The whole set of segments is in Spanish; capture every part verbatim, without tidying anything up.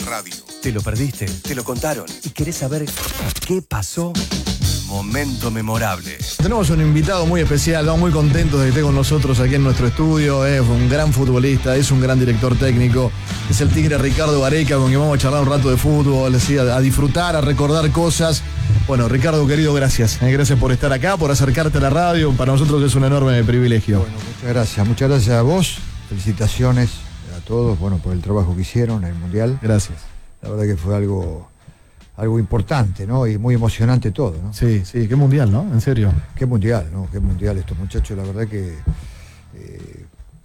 radio. ¿Te lo perdiste? ¿Te lo contaron? ¿Y querés saber qué pasó? Momento memorable. Tenemos un invitado muy especial, estamos muy contentos de que esté con nosotros aquí en nuestro estudio. Es un gran futbolista, es un gran director técnico. Es el Tigre Ricardo Gareca, con quien vamos a charlar un rato de fútbol, así, a, a disfrutar, a recordar cosas. Bueno, Ricardo, querido, gracias. Eh, gracias por estar acá, por acercarte a la radio. Para nosotros es un enorme privilegio. Bueno, muchas gracias. Muchas gracias a vos. Felicitaciones a todos, bueno, por el trabajo que hicieron en el Mundial. Gracias. La verdad que fue algo... algo importante, ¿no? Y muy emocionante todo, ¿no? Sí, sí, qué mundial, ¿no? En serio. Qué mundial, ¿no? Qué mundial. Estos muchachos, la verdad que eh,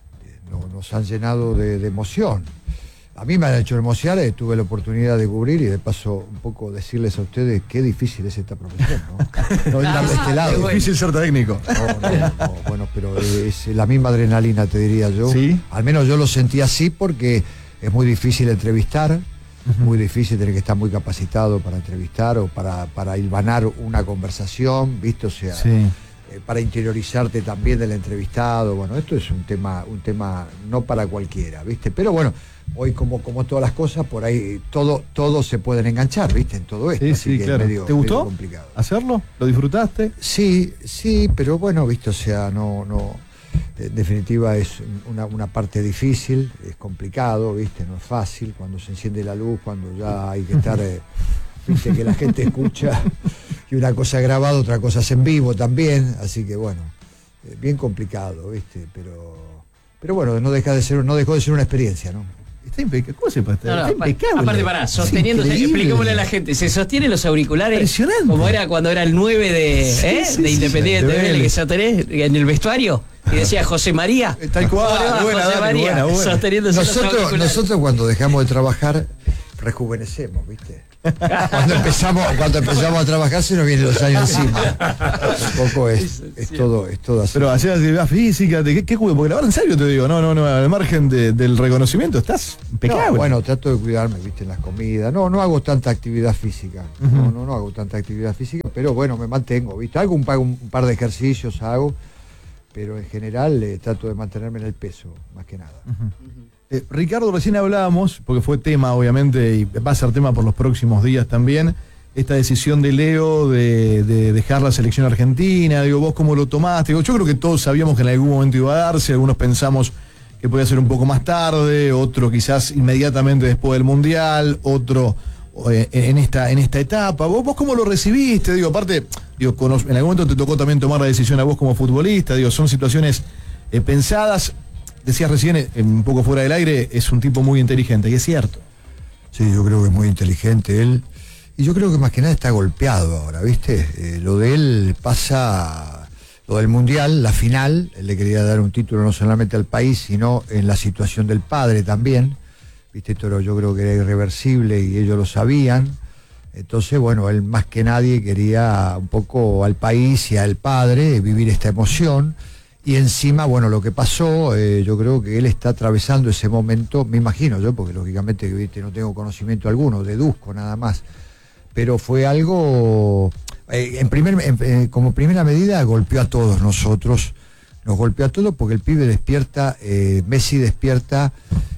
no, nos han llenado de, de emoción. A mí me han hecho emocionar, tuve la oportunidad de cubrir y de paso un poco decirles a ustedes qué difícil es esta profesión, ¿no? No estar de este lado. Es difícil ser técnico. No, no, no, bueno, pero es la misma adrenalina, te diría yo. ¿Sí? Al menos yo lo sentí así porque es muy difícil entrevistar. Uh-huh. Muy difícil, tener que estar muy capacitado para entrevistar o para, para hilvanar una conversación, ¿viste? O sea, sí. eh, para interiorizarte también del entrevistado. Bueno, esto es un tema, un tema no para cualquiera, ¿viste? Pero bueno, hoy como, como todas las cosas, por ahí todo, todo se pueden enganchar, ¿viste? En todo esto. Sí, así sí, que claro. es medio, ¿Te gustó medio complicado hacerlo? ¿Lo disfrutaste? Sí, sí, pero bueno, ¿viste? O sea, no, no. En definitiva es una, una parte difícil, es complicado, ¿viste? No es fácil cuando se enciende la luz, cuando ya hay que estar, eh, ¿viste? Que la gente escucha, y una cosa es grabada, otra cosa es en vivo también, así que bueno, eh, bien complicado, ¿viste? Pero, pero bueno, no deja de ser, no dejó de ser una experiencia, ¿no? Está impecable. ¿Cómo se puede estar? No, no, Está impecable. Aparte, pará, sosteniéndose, expliquémosle a la gente, se sostienen los auriculares. Impresionante. Como era cuando era el nueve de, Sí, ¿eh? sí, de sí, Independiente sí, T V, que sostenés en el vestuario. Y decía José María. Tal cual, José buena, dale, María, buena, buena. sosteniéndose los Nosotros, auriculares. nosotros cuando dejamos de trabajar, rejuvenecemos, ¿viste? Cuando empezamos, cuando empezamos a trabajar se nos vienen los años encima. Un poco es, es todo, es todo así. Pero hacías actividad física, ¿de qué, qué juego? Porque la verdad, en serio te digo, no, no, no, al margen de, del reconocimiento, estás impecable. No, bueno, trato de cuidarme, viste, en las comidas. No, no hago tanta actividad física. Uh-huh. No, no, no hago tanta actividad física, pero bueno, me mantengo, viste. Hago un, un, un par de ejercicios, hago, pero en general eh, trato de mantenerme en el peso, más que nada. Uh-huh. Eh, Ricardo, recién hablábamos, porque fue tema obviamente, y va a ser tema por los próximos días también, esta decisión de Leo de, de dejar la selección argentina. Digo, ¿vos cómo lo tomaste? Digo, yo creo que todos sabíamos que en algún momento iba a darse, algunos pensamos que podía ser un poco más tarde, otro quizás inmediatamente después del Mundial, otro eh, en, esta, en esta etapa. ¿Vos, vos cómo lo recibiste? Digo, aparte, digo, en algún momento te tocó también tomar la decisión a vos como futbolista, digo, son situaciones eh, pensadas. Decías recién, un poco fuera del aire, es un tipo muy inteligente, y es cierto. Sí, yo creo que es muy inteligente él. Y yo creo que más que nada está golpeado ahora, ¿viste? Eh, lo de él pasa, lo del Mundial, la final, él le quería dar un título no solamente al país, sino en la situación del padre también. ¿Viste? Esto yo creo que era irreversible y ellos lo sabían. Entonces, bueno, él más que nadie quería un poco al país y al padre vivir esta emoción. Y encima, bueno, lo que pasó, eh, yo creo que él está atravesando ese momento, me imagino yo, porque lógicamente, ¿viste? No tengo conocimiento alguno, deduzco nada más, pero fue algo, eh, en primer, en, eh, como primera medida golpeó a todos nosotros, nos golpeó a todos porque el pibe despierta, eh, Messi despierta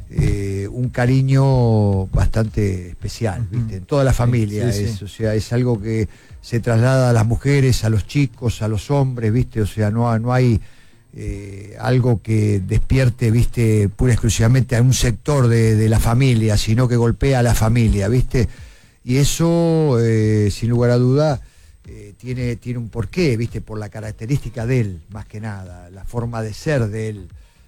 eh, un cariño bastante especial, ¿viste? En toda la familia, sí, sí, es, sí. O sea, es algo que se traslada a las mujeres, a los chicos, a los hombres, ¿viste? O sea, no, no hay... Eh, algo que despierte, viste, pura y exclusivamente a un sector de, de la familia, sino que golpea a la familia, viste, y eso, eh, sin lugar a duda, eh, tiene, tiene un porqué, viste, por la característica de él, más que nada, la forma de ser de él.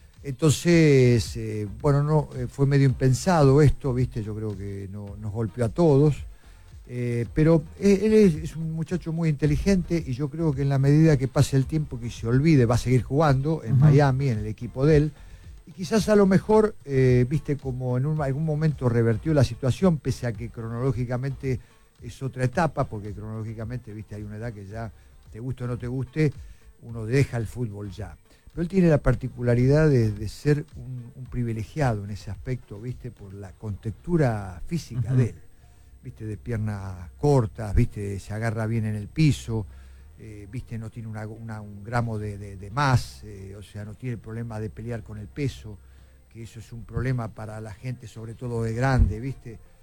Entonces, eh, bueno, no, eh, fue medio impensado esto, viste, yo creo que no, nos golpeó a todos. Eh, pero él, él es, es un muchacho muy inteligente y yo creo que en la medida que pase el tiempo que se olvide va a seguir jugando en uh-huh. Miami, en el equipo de él, y quizás a lo mejor, eh, viste, como en un, algún momento revertió la situación, pese a que cronológicamente es otra etapa, porque cronológicamente, viste, hay una edad que ya, te guste o no te guste, uno deja el fútbol ya. Pero él tiene la particularidad de, de ser un, un privilegiado en ese aspecto, viste, por la contextura física uh-huh. de él. Viste, de piernas cortas, viste, se agarra bien en el piso, eh, viste, no tiene una, una, un gramo de, de, de más, eh, o sea, no tiene el problema de pelear con el peso, que eso es un problema para la gente, sobre todo de grande, viste.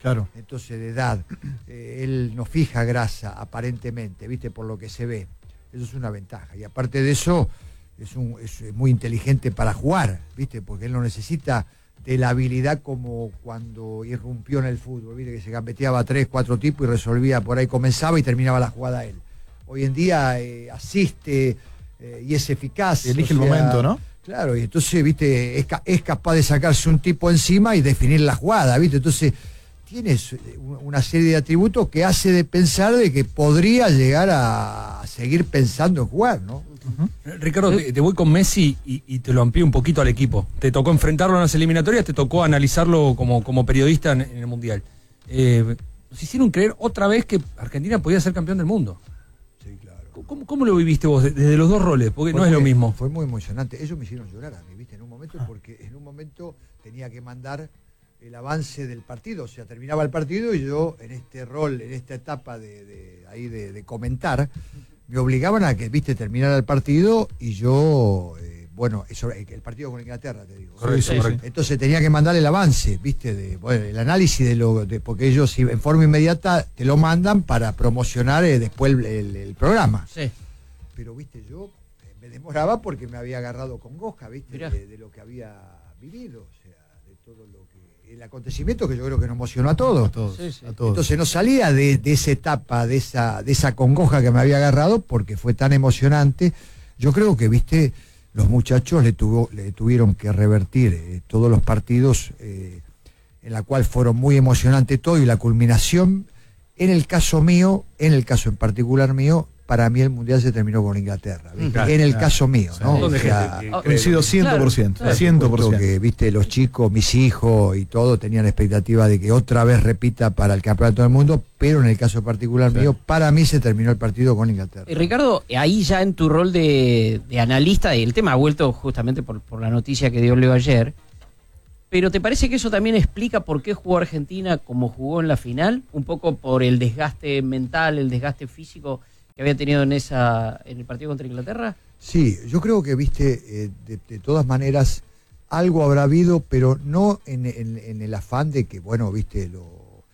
Claro. Entonces, de edad, eh, él no fija grasa, aparentemente, ¿viste? Por lo que se ve. Eso es una ventaja. Y aparte de eso, es, un, es muy inteligente para jugar, ¿viste? Porque él no necesita de la habilidad como cuando irrumpió en el fútbol, ¿viste? Que se gambeteaba a tres, cuatro tipos y resolvía, por ahí comenzaba y terminaba la jugada él. Hoy en día eh, asiste eh, y es eficaz. Elige o el sea, momento, ¿no? Claro, y entonces, ¿viste? Es, es capaz de sacarse un tipo encima y definir la jugada, ¿viste? Entonces, tienes una serie de atributos que hace de pensar de que podría llegar a seguir pensando en jugar, ¿no? Uh-huh. Ricardo, te, te voy con Messi y, y te lo amplío un poquito al equipo. Te tocó enfrentarlo en las eliminatorias, te tocó analizarlo como, como periodista en, en el Mundial. Eh, nos hicieron creer otra vez que Argentina podía ser campeón del mundo. Sí, claro. ¿Cómo, cómo lo viviste vos desde los dos roles? Porque fue no es muy, lo mismo. Fue muy emocionante. Ellos me hicieron llorar a mí, ¿viste? En un momento, ah. porque en un momento tenía que mandar el avance del partido, o sea, terminaba el partido y yo en este rol, en esta etapa de, de ahí de, de comentar, me obligaban a que, viste, terminara el partido y yo, eh, bueno, eso, el partido con Inglaterra, te digo. Correcto, sí, correcto. Sí. Entonces tenía que mandar el avance, viste, de, bueno, el análisis de lo, de, porque ellos en forma inmediata te lo mandan para promocionar eh, después el, el, el programa. Sí. Pero, viste, yo eh, me demoraba porque me había agarrado con goja, viste, de, de lo que había vivido, o sea, de todo lo que el acontecimiento que yo creo que nos emocionó a todos. A todos, sí, sí. a todos. Entonces no salía de, de esa etapa, de esa, de esa congoja que me había agarrado, porque fue tan emocionante. Yo creo que, viste, los muchachos le, tuvo, le tuvieron que revertir eh, todos los partidos, eh, en la cual fueron muy emocionantes todo, y la culminación, en el caso mío, en el caso en particular mío, para mí el Mundial se terminó con Inglaterra, ¿viste? Claro, en el claro. caso mío, ¿no? Sí, O sí, sea, sí, sí. Coincido cien por ciento, Claro, cien por ciento. que, viste, los chicos, mis hijos y todo, tenían expectativa de que otra vez repita para el campeonato del mundo, pero en el caso particular sí. mío, para mí se terminó el partido con Inglaterra. Eh, Ricardo, ahí ya en tu rol de, de analista, el tema ha vuelto justamente por, por la noticia que dio Leo ayer, pero ¿te parece que eso también explica por qué jugó Argentina como jugó en la final? Un poco por el desgaste mental, el desgaste físico que había tenido en esa en el partido contra Inglaterra. Sí, yo creo que, viste, eh, de, de todas maneras, algo habrá habido, pero no en, en, en el afán de que, bueno, viste, lo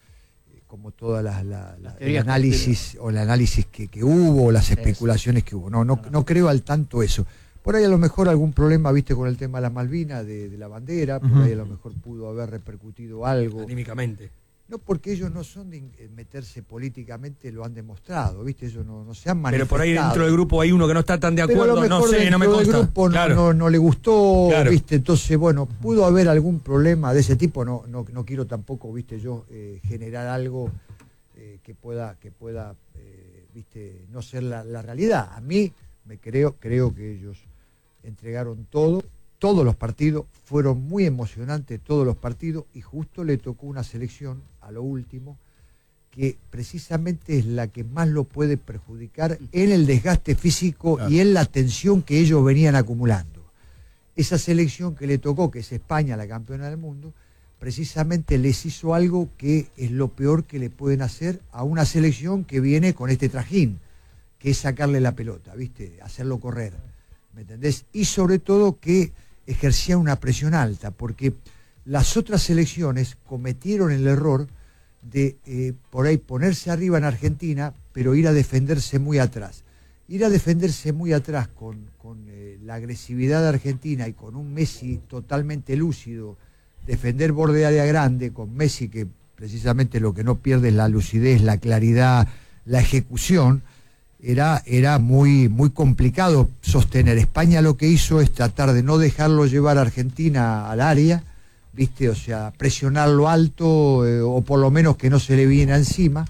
eh, como todas las la, la, el análisis o el análisis que, que hubo, o las especulaciones que hubo. No, no, no creo al tanto eso. Por ahí a lo mejor algún problema, viste, con el tema de las Malvinas, de, de la bandera, por uh-huh. ahí a lo mejor pudo haber repercutido algo. Anímicamente. No, porque ellos no son de meterse políticamente, lo han demostrado, ¿viste? Ellos no, no se han manifestado. Pero por ahí dentro del grupo hay uno que no está tan de acuerdo, no sé, no me consta. Del grupo claro. no, no, no le gustó, claro. ¿viste? Entonces, bueno, pudo haber algún problema de ese tipo, no, no, no quiero tampoco, ¿viste? Yo eh, generar algo eh, que pueda, que pueda eh, ¿viste? No ser la, la realidad. A mí, me creo, creo que ellos entregaron todo. Todos los partidos fueron muy emocionantes, todos los partidos, y justo le tocó una selección a lo último que precisamente es la que más lo puede perjudicar en el desgaste físico claro. y en la tensión que ellos venían acumulando. Esa selección que le tocó, que es España, la campeona del mundo, precisamente les hizo algo que es lo peor que le pueden hacer a una selección que viene con este trajín, que es sacarle la pelota, ¿viste? Hacerlo correr, ¿me entendés? Y sobre todo que ejercía una presión alta, porque las otras selecciones cometieron el error de eh, por ahí ponerse arriba en Argentina, pero ir a defenderse muy atrás. Ir a defenderse muy atrás con, con eh, la agresividad de Argentina y con un Messi totalmente lúcido, defender borde de área grande con Messi, que precisamente lo que no pierde es la lucidez, la claridad, la ejecución. Era, era muy, muy complicado sostener. España lo que hizo es tratar de no dejarlo llevar a Argentina al área, ¿viste? O sea, presionarlo alto, eh, o por lo menos que no se le viene encima.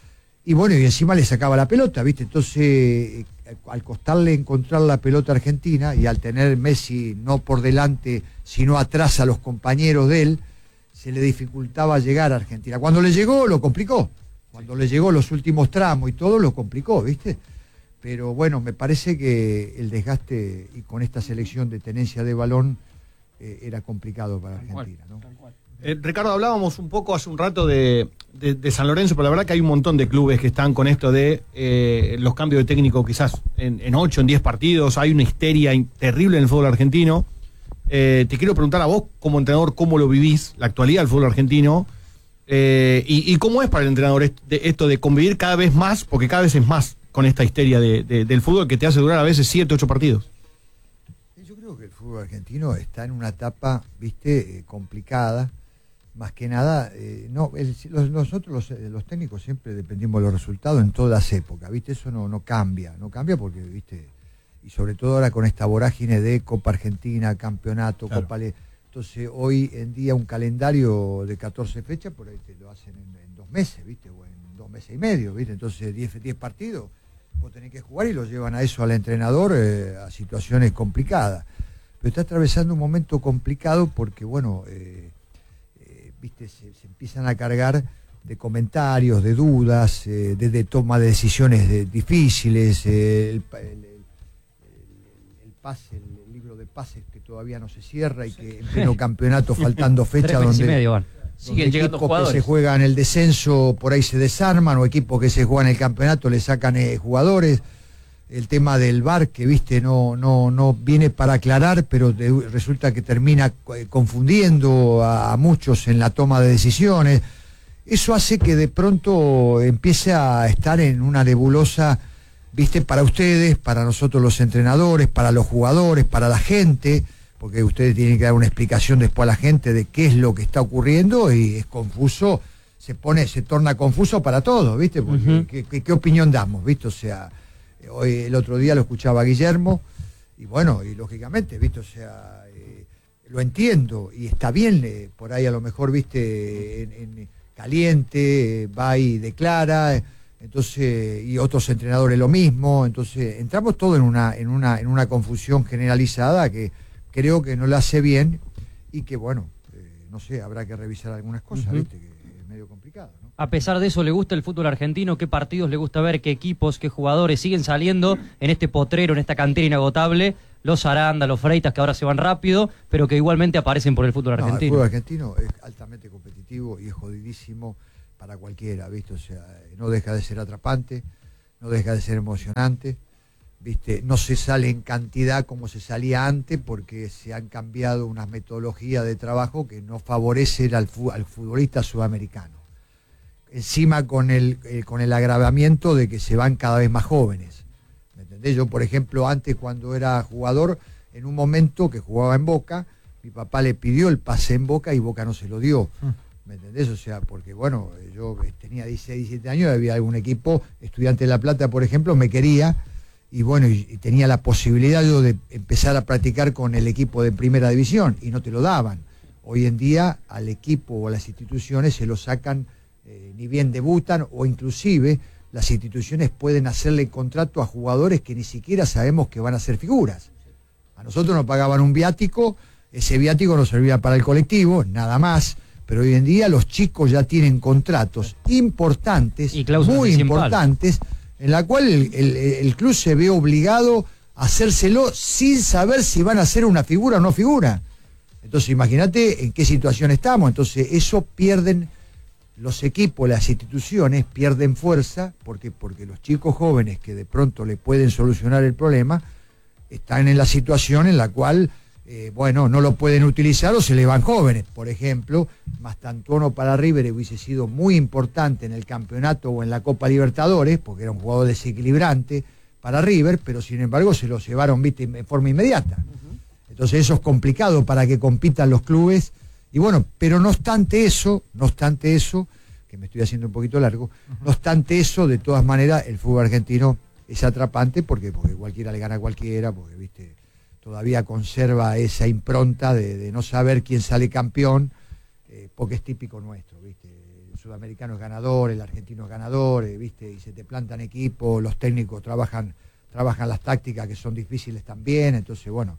Y bueno, y encima le sacaba la pelota, ¿viste? Entonces, eh, al costarle encontrar la pelota a Argentina, y al tener Messi no por delante, sino atrás a los compañeros de él, se le dificultaba llegar a Argentina. Cuando le llegó, lo complicó. Cuando le llegó los últimos tramos y todo, lo complicó, ¿viste? Pero bueno, me parece que el desgaste y con esta selección de tenencia de balón eh, era complicado para Argentina, ¿no? Eh, Ricardo, hablábamos un poco hace un rato de, de, de San Lorenzo, pero la verdad que hay un montón de clubes que están con esto de eh, los cambios de técnico quizás en, en ocho, en diez partidos. Hay una histeria terrible en el fútbol argentino. Eh, te quiero preguntar a vos, como entrenador, cómo lo vivís, la actualidad del fútbol argentino. Eh, y, ¿Y cómo es para el entrenador esto de convivir cada vez más, porque cada vez es más con esta histeria de, de, del fútbol que te hace durar a veces siete, ocho partidos? Yo creo que el fútbol argentino está en una etapa, viste, eh, complicada. Más que nada, eh, no, el, los, nosotros los, los técnicos siempre dependimos de los resultados en todas las épocas, ¿viste? Eso no, no cambia, no cambia porque, ¿viste? Y sobre todo ahora con esta vorágine de Copa Argentina, Campeonato, claro. Copa Le... Entonces, hoy en día un calendario de catorce fechas, por ahí te lo hacen en, en dos meses, ¿viste? O en dos meses y medio, ¿viste? Entonces, diez partidos, vos tenés que jugar y lo llevan a eso al entrenador, eh, a situaciones complicadas. Pero está atravesando un momento complicado porque, bueno... Eh, ¿Viste? Se, se empiezan a cargar de comentarios, de dudas, eh, de, de toma de decisiones de, difíciles, eh, el, el, el, el pase, el, el libro de pases que todavía no se cierra y que en pleno campeonato faltando fecha donde, medio, bueno. donde equipos que se juegan el descenso por ahí se desarman o equipos que se juegan el campeonato le sacan eh, jugadores. El tema del V A R que viste no no no viene para aclarar, pero de, resulta que termina confundiendo a, a muchos en la toma de decisiones. Eso hace que de pronto empiece a estar en una nebulosa, viste, para ustedes, para nosotros los entrenadores, para los jugadores, para la gente, porque ustedes tienen que dar una explicación después a la gente de qué es lo que está ocurriendo y es confuso, se pone, se torna confuso para todos, viste, porque uh-huh. ¿qué, qué, qué opinión damos, viste? O sea, hoy el otro día lo escuchaba Guillermo y bueno, y lógicamente, viste, o sea, eh, lo entiendo y está bien, eh, por ahí a lo mejor, viste, en, en caliente, eh, va y declara, eh, entonces, y otros entrenadores lo mismo, entonces entramos todos en una, en una, en una confusión generalizada que creo que no la hace bien y que bueno, eh, no sé, habrá que revisar algunas cosas, uh-huh. viste, que es medio complicado, ¿no? A pesar de eso, ¿le gusta el fútbol argentino? ¿Qué partidos le gusta ver? ¿Qué equipos, qué jugadores siguen saliendo en este potrero, en esta cantera inagotable? Los Aranda, los Freitas, que ahora se van rápido, pero que igualmente aparecen por el fútbol argentino. No, el fútbol argentino es altamente competitivo y es jodidísimo para cualquiera, ¿viste? O sea, no deja de ser atrapante, no deja de ser emocionante, ¿viste? No se sale en cantidad como se salía antes porque se han cambiado unas metodologías de trabajo que no favorecen al, al futbolista sudamericano. Encima con el, eh, con el agravamiento de que se van cada vez más jóvenes. ¿Me entendés? Yo, por ejemplo, antes cuando era jugador, en un momento que jugaba en Boca, mi papá le pidió el pase en Boca y Boca no se lo dio. ¿Me entendés? O sea, porque bueno, yo tenía dieciséis, diecisiete años, había algún equipo, Estudiantes de La Plata, por ejemplo, me quería, y bueno, y, y tenía la posibilidad yo de empezar a practicar con el equipo de primera división, y no te lo daban. Hoy en día al equipo o a las instituciones se lo sacan, eh, ni bien debutan, o inclusive las instituciones pueden hacerle contrato a jugadores que ni siquiera sabemos que van a ser figuras. A nosotros nos pagaban un viático, ese viático nos servía para el colectivo, nada más, pero hoy en día los chicos ya tienen contratos importantes, y muy importantes, en la cual el, el, el club se ve obligado a hacérselo sin saber si van a ser una figura o no figura. Entonces imagínate en qué situación estamos. Entonces eso pierden los equipos, las instituciones pierden fuerza, porque porque los chicos jóvenes que de pronto le pueden solucionar el problema están en la situación en la cual eh, bueno, no lo pueden utilizar o se le van jóvenes. Por ejemplo, Mastantuono para River hubiese sido muy importante en el campeonato o en la Copa Libertadores, porque era un jugador desequilibrante para River, pero sin embargo se lo llevaron, viste, en forma inmediata. Uh-huh. Entonces eso es complicado para que compitan los clubes. Y bueno, pero no obstante eso, no obstante eso, que me estoy haciendo un poquito largo, uh-huh. no obstante eso, de todas maneras, el fútbol argentino es atrapante porque, porque cualquiera le gana a cualquiera, porque, viste, todavía conserva esa impronta de, de no saber quién sale campeón, eh, porque es típico nuestro, ¿viste? El sudamericano es ganador, el argentino es ganador, eh, ¿viste? Y se te plantan equipos, los técnicos trabajan, trabajan las tácticas que son difíciles también, entonces, bueno,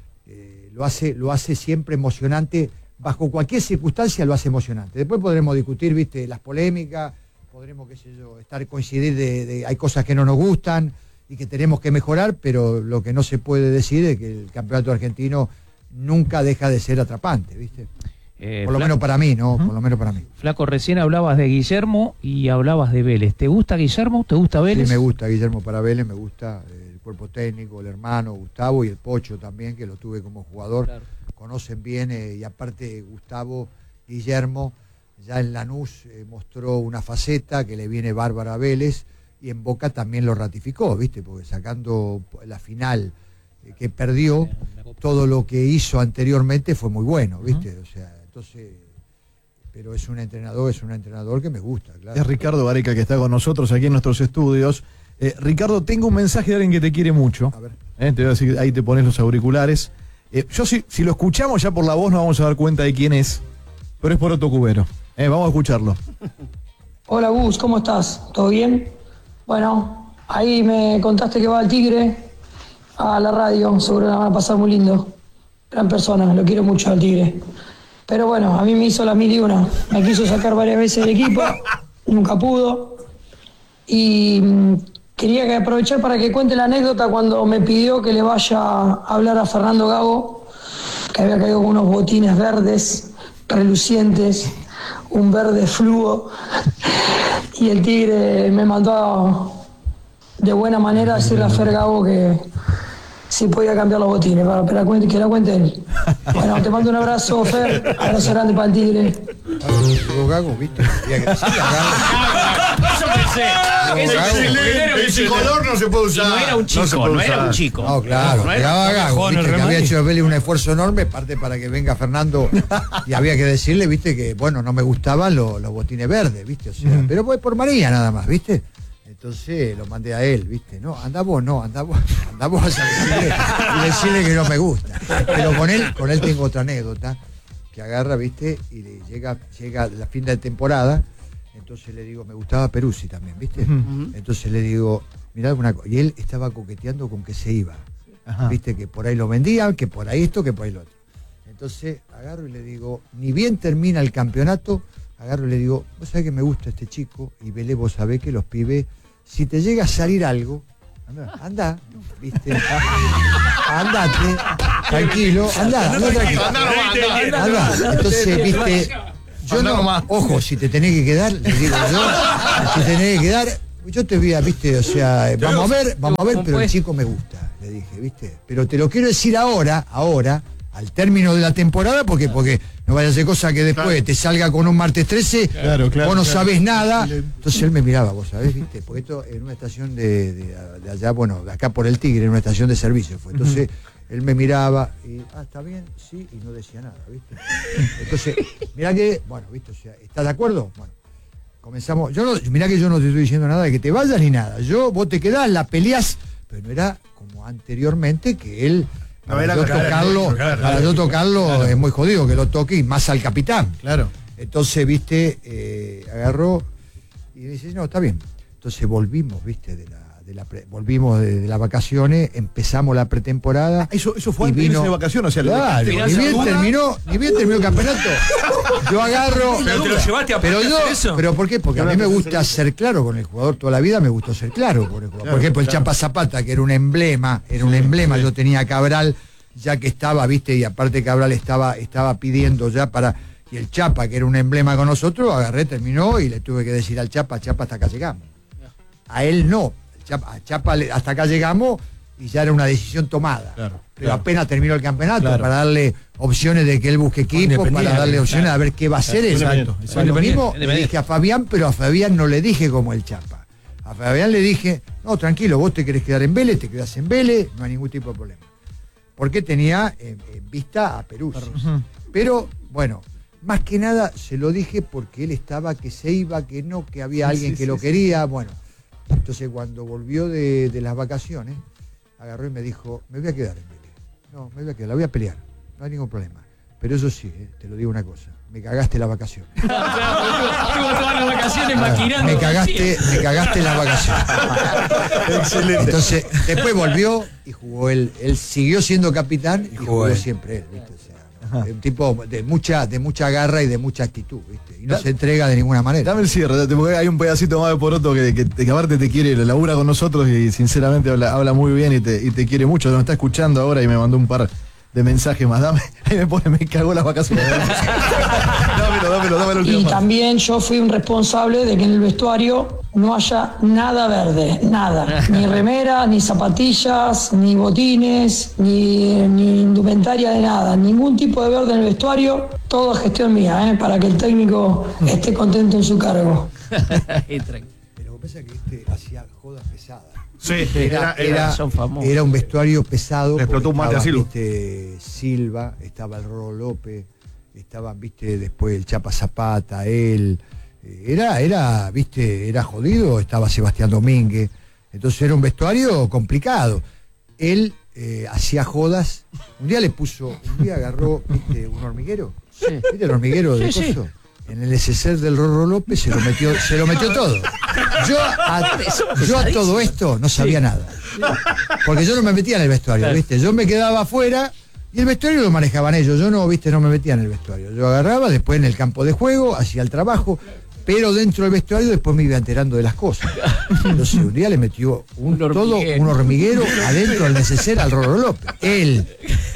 eh, lo hace, lo hace siempre emocionante, bajo cualquier circunstancia lo hace emocionante. Después podremos discutir, ¿viste? Las polémicas, podremos, qué sé yo, estar coincidir de, de hay cosas que no nos gustan y que tenemos que mejorar, pero lo que no se puede decir es que el campeonato argentino nunca deja de ser atrapante, ¿viste? Eh, Por lo Flaco, menos para mí, ¿no? Uh-huh. Por lo menos para mí. Flaco, recién hablabas de Guillermo y hablabas de Vélez. ¿Te gusta Guillermo? ¿Te gusta Vélez? Sí, me gusta Guillermo para Vélez, me gusta el cuerpo técnico, el hermano Gustavo y el Pocho también, que lo tuve como jugador. Claro. Conocen bien, eh, y aparte Gustavo, Guillermo, ya en Lanús eh, mostró una faceta que le viene bárbara a Vélez, y en Boca también lo ratificó, ¿viste? Porque sacando la final eh, que perdió, todo lo que hizo anteriormente fue muy bueno, ¿viste? O sea, entonces, pero es un entrenador, es un entrenador que me gusta, claro. Es Ricardo Gareca que está con nosotros aquí en nuestros estudios. Eh, Ricardo, tengo un mensaje de alguien que te quiere mucho. A ver. Eh, te voy a decir, ahí te pones los auriculares. Eh, yo si, si lo escuchamos ya por la voz nos vamos a dar cuenta de quién es, pero es por Otto Cubero. Eh, vamos a escucharlo. Hola Gus, ¿cómo estás? ¿Todo bien? Bueno, ahí me contaste que va al Tigre a la radio, seguro la van a pasar muy lindo. Gran persona, lo quiero mucho al Tigre. Pero bueno, a mí me hizo las mil y una. Me quiso sacar varias veces del equipo, nunca pudo. Y mmm, quería que aprovechar para que cuente la anécdota cuando me pidió que le vaya a hablar a Fernando Gago, que había caído con unos botines verdes, relucientes, un verde fluo, y el Tigre me mandó a, de buena manera a decirle a Fer Gago que si podía cambiar los botines, para, para que la cuente él. Bueno, te mando un abrazo, Fer, abrazo grande para el Tigre. Llegó Gago, ¿viste? Había que decirle a Gago. Eso pensé. Ese color no se puede usar. Y no era un chico, no, no era un chico. No, claro, no llegaba Gago, viste, que había hecho Vélez un esfuerzo enorme, parte para que venga Fernando, y había que decirle, viste, que bueno, no me gustaban los, los botines verdes, viste, o sea, mm. pero pues por María nada más, viste. Entonces lo mandé a él, viste, no, anda vos, no, anda vos, anda vos a decirle, y decirle que no me gusta. Pero con él, con él tengo otra anécdota, que agarra, viste, y le llega, llega la fin de temporada. Entonces le digo, me gustaba Peruzzi también, ¿viste? Uh-huh. Entonces le digo, mirá una cosa, y él estaba coqueteando con que se iba, ajá, ¿viste? Que por ahí lo vendían, que por ahí esto, que por ahí lo otro. Entonces agarro y le digo, ni bien termina el campeonato, agarro y le digo, vos sabés que me gusta este chico, y Vélez, vos sabés que los pibes, si te llega a salir algo, anda, anda, ¿viste? Andate, tranquilo, anda, anda, tranquilo. Anda, anda. Entonces, ¿viste? Yo no, ojo, si te tenés que quedar, le digo yo, si te tenés que quedar, yo te voy a, viste, o sea, vamos a ver, vamos a ver, pero el chico me gusta, le dije, viste, pero te lo quiero decir ahora, ahora, al término de la temporada, porque, porque no vaya a ser cosa que después claro. te salga con un martes trece, claro, claro, vos no claro. sabés nada, entonces él me miraba, vos sabés, viste, porque esto en una estación de, de, de allá, bueno, de acá por el Tigre, en una estación de servicio fue, entonces... Uh-huh. Él me miraba y, ah, está bien, sí, y no decía nada, ¿viste? Entonces, mirá que, bueno, ¿viste? O sea, ¿estás de acuerdo? Bueno, comenzamos. Yo no, mirá que yo no te estoy diciendo nada de que te vayas ni nada. Yo, vos te quedás, la peleás, pero no era como anteriormente que él, para no, yo claro, tocarlo, claro, para yo tocarlo claro. es muy jodido que lo toque y más al capitán. Claro. Entonces, ¿viste? Eh, agarró y dice, no, está bien. Entonces volvimos, ¿viste? De la. De la pre, volvimos de, de las vacaciones, empezamos la pretemporada. Eso, eso fue antes de vacaciones, o sea, claro, ni bien terminó, ni bien terminó el campeonato. Yo agarro. Pero te lo llevaste a pero yo, eso. ¿Pero por qué? Porque a mí me gusta ser claro con el jugador toda la vida, me gustó ser claro con el jugador. Por ejemplo, el Chapa Zapata, que era un emblema, era un emblema, yo tenía a Cabral, ya que estaba, viste, y aparte Cabral estaba, estaba pidiendo ya para. Y el Chapa, que era un emblema con nosotros, agarré, terminó y le tuve que decir al Chapa, Chapa, hasta acá llegamos. A él no. Chapa, Chapa, hasta acá llegamos y ya era una decisión tomada. Claro, pero claro. apenas terminó el campeonato, claro. para darle opciones de que él busque equipo, para darle opciones claro. a ver qué va a hacer él. Exacto, exacto. Lo mismo le dije a Fabián, pero a Fabián no le dije como el Chapa. A Fabián le dije, no, tranquilo, vos te querés quedar en Vélez, te quedás en Vélez, no hay ningún tipo de problema. Porque tenía en, en vista a Peruzzi. Uh-huh. Pero, bueno, más que nada se lo dije porque él estaba que se iba, que no, que había alguien sí, que sí, lo sí, quería, sí. bueno. Entonces cuando volvió de, de las vacaciones, agarró y me dijo, me voy a quedar en Vélez. No, me voy a quedar, la voy a pelear, no hay ningún problema. Pero eso sí, eh, te lo digo una cosa, me cagaste las vacaciones. Estuvo todas las vacaciones maquinando. Me cagaste, me cagaste las vacaciones. Excelente. Entonces, después volvió y jugó él, él siguió siendo capitán y jugó, jugó siempre él, ¿viste? O sea, un tipo de mucha, de mucha garra y de mucha actitud, ¿viste? Y no da, se entrega de ninguna manera. Dame el cierre, porque hay un pedacito más de Poroto que, que, que aparte te quiere, labura con nosotros y sinceramente habla, habla muy bien y te, y te quiere mucho. Nos está escuchando ahora y me mandó un par de mensajes más. Dame, ahí me pone, me cagó las vacaciones. dámelo, dámelo, dámelo. Y también yo fui un responsable de que en el vestuario no haya nada verde, nada. Ni remera, ni zapatillas, ni botines, ni, ni indumentaria de nada. Ningún tipo de verde en el vestuario, todo es gestión mía, ¿eh? Para que el técnico esté contento en su cargo. Pero lo que pasa es que este hacía jodas pesadas. Sí, Era, era, era, era, era un vestuario pesado. Le explotó un mate a Silva. Viste, Silva, estaba el Rolo López, estaban, viste, después el Chapa Zapata, él. Era, era, viste, era jodido, estaba Sebastián Domínguez. Entonces era un vestuario complicado. Él eh, hacía jodas. Un día le puso, un día agarró, viste, un hormiguero. Sí. ¿Viste el hormiguero de Sí, coso? sí. En el neceser del Rorro López se lo metió, se lo metió todo. Yo a, yo a todo esto no sabía nada. Porque yo no me metía en el vestuario, ¿viste? Yo me quedaba afuera y el vestuario lo manejaban ellos. Yo no, ¿viste? No me metía en el vestuario. Yo agarraba, después en el campo de juego, hacía el trabajo, pero dentro del vestuario después me iba enterando de las cosas. Entonces un día le metió un, Un todo hormiguero. un hormiguero adentro del neceser al Rorro López. Él.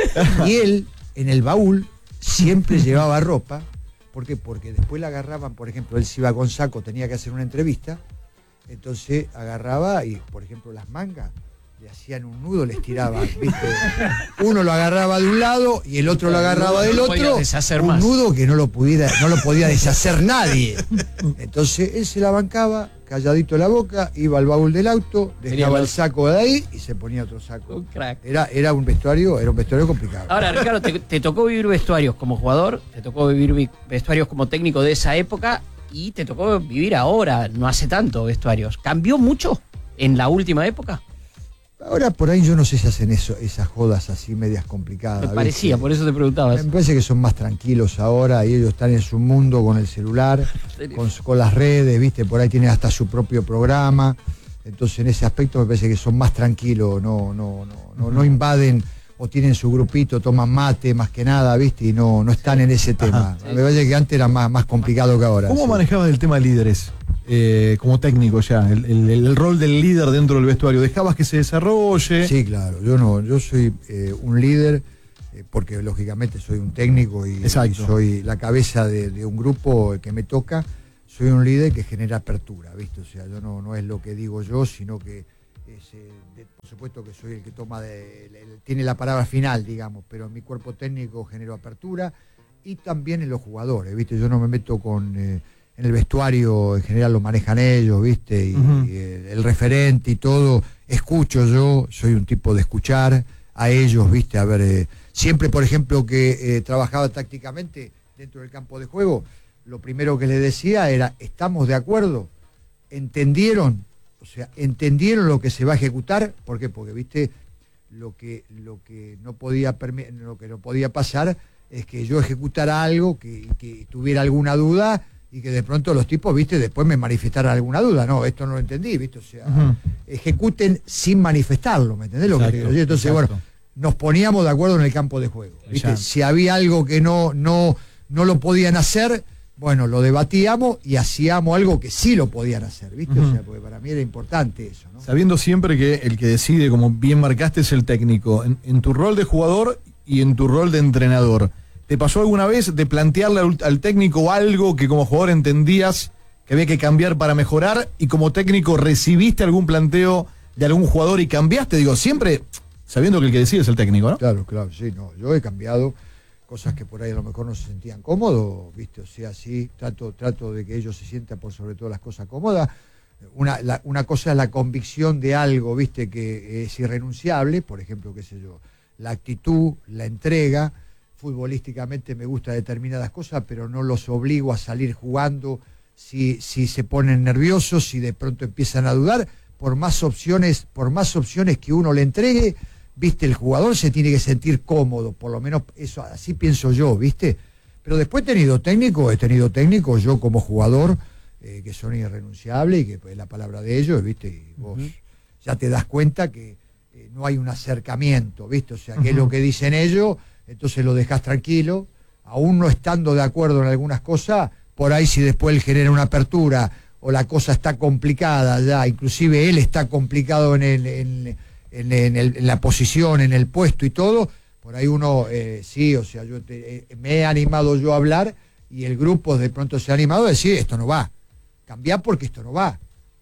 Y él, en el baúl, siempre llevaba ropa. ¿Por qué? Porque después la agarraban, por ejemplo, él se iba con saco, tenía que hacer una entrevista, entonces agarraba y, por ejemplo, las mangas, le hacían un nudo, les tiraban, ¿viste? Uno lo agarraba de un lado y el otro lo agarraba del No lo podía otro, deshacer un más. nudo que no lo pudiera, no lo podía deshacer nadie. Entonces él se la bancaba, calladito la boca, iba al baúl del auto, dejaba el saco de ahí y se ponía otro saco. Un crack. Era, era un vestuario, era un vestuario complicado. Ahora, Ricardo, te, te tocó vivir vestuarios como jugador, te tocó vivir vi- vestuarios como técnico de esa época y te tocó vivir ahora, no hace tanto, vestuarios. ¿Cambió mucho en la última época? Ahora por ahí yo no sé si hacen eso, esas jodas así medias complicadas. Me ¿viste? parecía, por eso te preguntaba. Me parece que son más tranquilos ahora y ellos están en su mundo con el celular, con, con las redes, viste, por ahí tienen hasta su propio programa. Entonces en ese aspecto me parece que son más tranquilos, no, no, no, no, no invaden o tienen su grupito, toman mate más que nada, viste, y no, no están en ese tema. Ajá. Me parece que antes era más, más complicado que ahora. ¿Cómo sí. manejabas el tema de líderes? Eh, como técnico ya, el, el- el rol del líder dentro del vestuario. ¿Dejabas que se desarrolle? Sí, claro, yo no, yo soy eh, un líder eh, porque lógicamente soy un técnico y, y Exacto. soy la cabeza de, de un grupo que me toca, soy un líder que genera apertura, ¿viste? O sea, yo no, no es lo que digo yo, sino que es, eh, de- por supuesto que soy el que toma, de, el- el- tiene la palabra final, digamos, pero en mi cuerpo técnico genero apertura y también en los jugadores, ¿viste? Yo no me meto con... eh, en el vestuario en general lo manejan ellos, ¿viste? Y, Ujú. y el, el referente y todo, escucho yo, soy un tipo de escuchar a ellos, ¿viste? A ver, eh, siempre, por ejemplo, que eh, trabajaba tácticamente dentro del campo de juego, lo primero que les decía era, ¿estamos de acuerdo? ¿Entendieron? O sea, ¿entendieron lo que se va a ejecutar? ¿Por qué? Porque, ¿viste? Lo que, lo que no podía permi- lo que no podía pasar es que yo ejecutara algo que, que tuviera alguna duda y que de pronto los tipos, viste, después me manifestaran alguna duda. No, esto no lo entendí, viste, o sea, Ujú. ejecuten sin manifestarlo, ¿me entendés lo que te quiero decir? Entonces, exacto. bueno, nos poníamos de acuerdo en el campo de juego, ¿viste? Ya. Si había algo que no, no, no lo podían hacer, bueno, lo debatíamos y hacíamos algo que sí lo podían hacer, ¿viste? Ujú. O sea, porque para mí era importante eso, ¿no? Sabiendo siempre que el que decide, como bien marcaste, es el técnico. En, en tu rol de jugador y en tu rol de entrenador, ¿te pasó alguna vez de plantearle al, al técnico algo que como jugador entendías que había que cambiar para mejorar y como técnico recibiste algún planteo de algún jugador y cambiaste? Digo, siempre sabiendo que el que decide es el técnico, ¿no? Claro, claro, sí, no. Yo he cambiado cosas que por ahí a lo mejor no se sentían cómodos, ¿viste? O sea, sí, trato, trato de que ellos se sientan por sobre todo las cosas cómodas. Una, la- una cosa es la convicción de algo, ¿viste? Que es irrenunciable, por ejemplo, qué sé yo, la actitud, la entrega. Futbolísticamente me gusta determinadas cosas, pero no los obligo a salir jugando si, si se ponen nerviosos, si de pronto empiezan a dudar. Por más opciones, por más opciones que uno le entregue, viste, el jugador se tiene que sentir cómodo, por lo menos eso, así pienso yo, viste. Pero después he tenido técnicos, he tenido técnicos yo como jugador, eh, que son irrenunciables y que pues, es la palabra de ellos, viste, y vos uh-huh. ya te das cuenta que eh, no hay un acercamiento, viste, o sea, que uh-huh. es lo que dicen ellos, entonces lo dejas tranquilo, aún no estando de acuerdo en algunas cosas, por ahí si después él genera una apertura o la cosa está complicada ya, inclusive él está complicado en, el, en, en, en, el, en la posición, en el puesto y todo, por ahí uno, eh, sí, o sea, yo te, eh, me he animado yo a hablar y el grupo de pronto se ha animado a decir, esto no va, cambiar porque esto no va.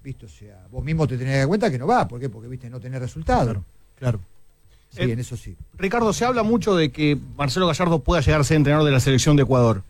¿viste? O sea, vos mismo te tenés que dar cuenta que no va. ¿Por qué? Porque, viste, no tenés resultado. Claro, claro. Sí, Eh, en eso sí. Ricardo, se habla mucho de que Marcelo Gallardo pueda llegar a ser entrenador de la selección de Ecuador.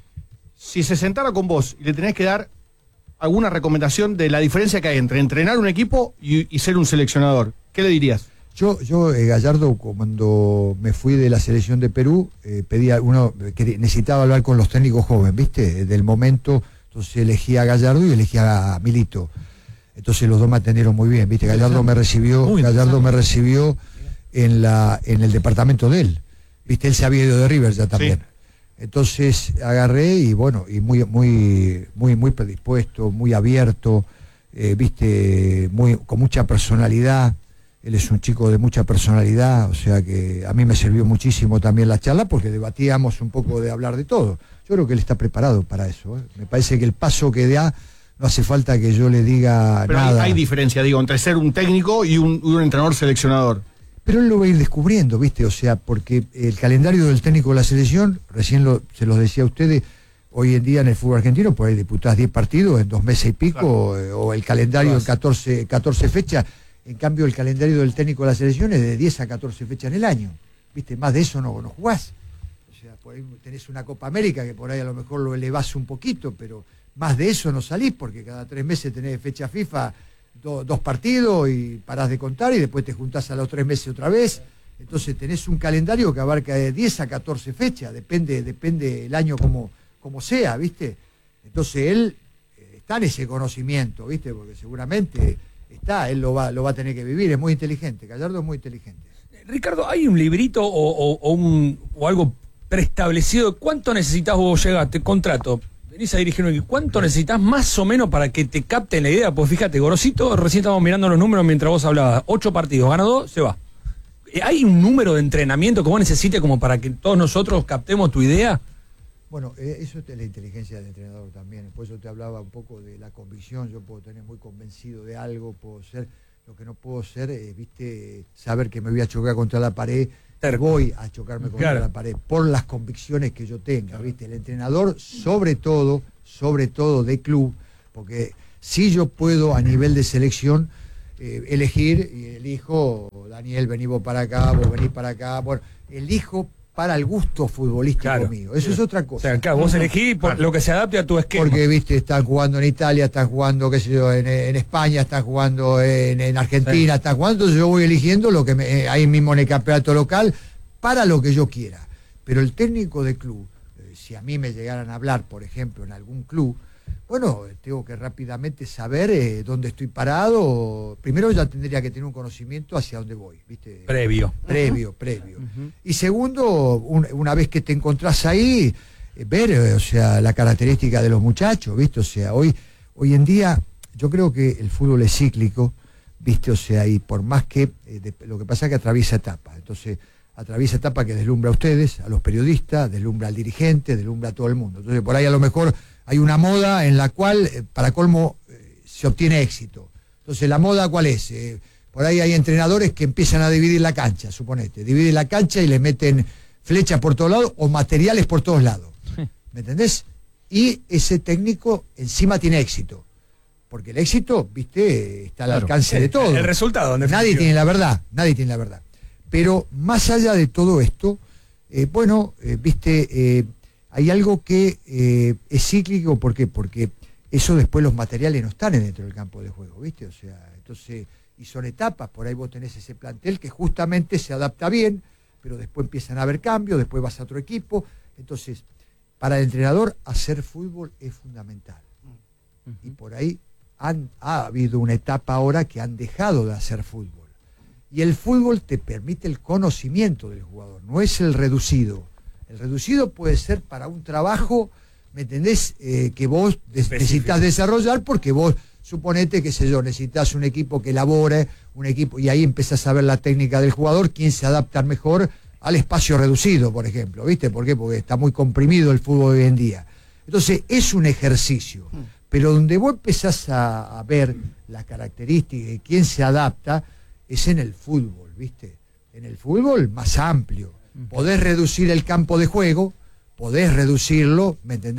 Si se sentara con vos y le tenés que dar alguna recomendación de la diferencia que hay entre entrenar un equipo y, y ser un seleccionador, ¿qué le dirías? Yo, yo eh, Gallardo, cuando me fui de la selección de Perú, eh, pedía uno que necesitaba hablar con los técnicos jóvenes, ¿viste? Del momento, entonces elegí a Gallardo y elegí a Milito. Entonces los dos me atendieron muy bien, ¿viste? Gallardo me recibió, Gallardo me recibió en la en el departamento de él, ¿viste? Él se había ido de River ya también. Sí. Entonces agarré y bueno, y muy muy muy muy predispuesto, muy abierto, eh, ¿viste? Muy con mucha personalidad. Él es un chico de mucha personalidad, o sea que a mí me sirvió muchísimo también la charla porque debatíamos un poco de hablar de todo. Yo creo que él está preparado para eso, ¿eh? Me parece que el paso que da, no hace falta que yo le diga Pero nada. Hay, hay diferencia, digo, entre ser un técnico y un, un entrenador seleccionador. Pero él lo va a ir descubriendo, ¿viste? O sea, porque el calendario del técnico de la selección, recién lo, se los decía a ustedes, hoy en día en el fútbol argentino, por ahí disputás diez partidos en dos meses y pico, claro. o el calendario en catorce, catorce fechas. En cambio, el calendario del técnico de la selección es de diez a catorce fechas en el año. ¿Viste? Más de eso no, no jugás. O sea, por ahí tenés una Copa América que por ahí a lo mejor lo elevás un poquito, pero más de eso no salís porque cada tres meses tenés fecha FIFA, do, dos partidos y parás de contar y después te juntás a los tres meses otra vez. Entonces tenés un calendario que abarca de diez a catorce fechas, depende, depende el año como, como sea, ¿viste? Entonces él eh, está en ese conocimiento, ¿viste? Porque seguramente... Está, él lo va, lo va a tener que vivir, es muy inteligente, Gallardo es muy inteligente. Ricardo, ¿hay un librito o, o, o, un, o algo preestablecido? ¿Cuánto necesitas vos llegar? Te contrato, venís a dirigir un equipo, ¿cuánto necesitas más o menos para que te capten la idea? Pues fíjate, Gorosito, recién estábamos mirando los números mientras vos hablabas, ocho partidos, gana dos, se va. ¿Hay un número de entrenamiento que vos necesites como para que todos nosotros captemos tu idea? Bueno, eh, eso es la inteligencia del entrenador también. Por eso te hablaba un poco de la convicción. Yo puedo tener muy convencido de algo, puedo ser, lo que no puedo ser es, viste, saber que me voy a chocar contra la pared, voy a chocarme contra claro. la pared, por las convicciones que yo tenga, claro. viste. El entrenador, sobre todo, sobre todo de club, porque si yo puedo a nivel de selección eh, elegir, y elijo, Daniel, vení vos para acá, vos venís para acá, bueno, elijo para el gusto futbolístico claro. mío. Eso es otra cosa. O sea, claro, vos elegís por claro. lo que se adapte a tu esquema. Porque, viste, están jugando en Italia, están jugando, qué sé yo, en, en España, están jugando en, en Argentina, sí. están jugando, entonces yo voy eligiendo lo que me, ahí mismo en el campeonato local, para lo que yo quiera. Pero el técnico de club, eh, si a mí me llegaran a hablar, por ejemplo, en algún club, bueno, tengo que rápidamente saber eh, dónde estoy parado. Primero ya tendría que tener un conocimiento hacia dónde voy, ¿viste? Previo. Previo, uh-huh. previo. Uh-huh. Y segundo, un, una vez que te encontrás ahí, eh, ver, eh, o sea, la característica de los muchachos, ¿viste? O sea, hoy, hoy en día yo creo que el fútbol es cíclico, ¿viste? O sea, y por más que, eh, de, lo que pasa es que atraviesa etapas. Entonces, atraviesa etapas que deslumbra a ustedes, a los periodistas, deslumbra al dirigente, deslumbra a todo el mundo. Entonces, por ahí a lo mejor hay una moda en la cual, eh, para colmo, eh, se obtiene éxito. Entonces, ¿la moda cuál es? Eh, por ahí hay entrenadores que empiezan a dividir la cancha, suponete. Dividen la cancha y le meten flechas por todos lados o materiales por todos lados. ¿Me entendés? Y ese técnico encima tiene éxito. Porque el éxito, viste, está al claro. alcance el, de todo. El resultado. Nadie tiene la verdad, nadie tiene la verdad. Pero más allá de todo esto, eh, bueno, eh, viste... Eh, hay algo que eh, es cíclico, ¿por qué? Porque eso después los materiales no están dentro del campo de juego, ¿viste? O sea, entonces, y son etapas, por ahí vos tenés ese plantel que justamente se adapta bien, pero después empiezan a haber cambios, después vas a otro equipo. Entonces, para el entrenador, hacer fútbol es fundamental. Uh-huh. Y por ahí han, ha habido una etapa ahora que han dejado de hacer fútbol. Y el fútbol te permite el conocimiento del jugador, no es el reducido. El reducido puede ser para un trabajo, ¿me entendés? Eh, que vos necesitas desarrollar porque vos, suponete, qué sé yo, necesitas un equipo que elabore, un equipo, y ahí empezás a ver la técnica del jugador, quién se adapta mejor al espacio reducido, por ejemplo, ¿viste? ¿Por qué? Porque está muy comprimido el fútbol hoy en día. Entonces, es un ejercicio, pero donde vos empezás a, a ver las características de quién se adapta, es en el fútbol, ¿viste? En el fútbol más amplio. Podés reducir el campo de juego, podés reducirlo, ¿me entendés?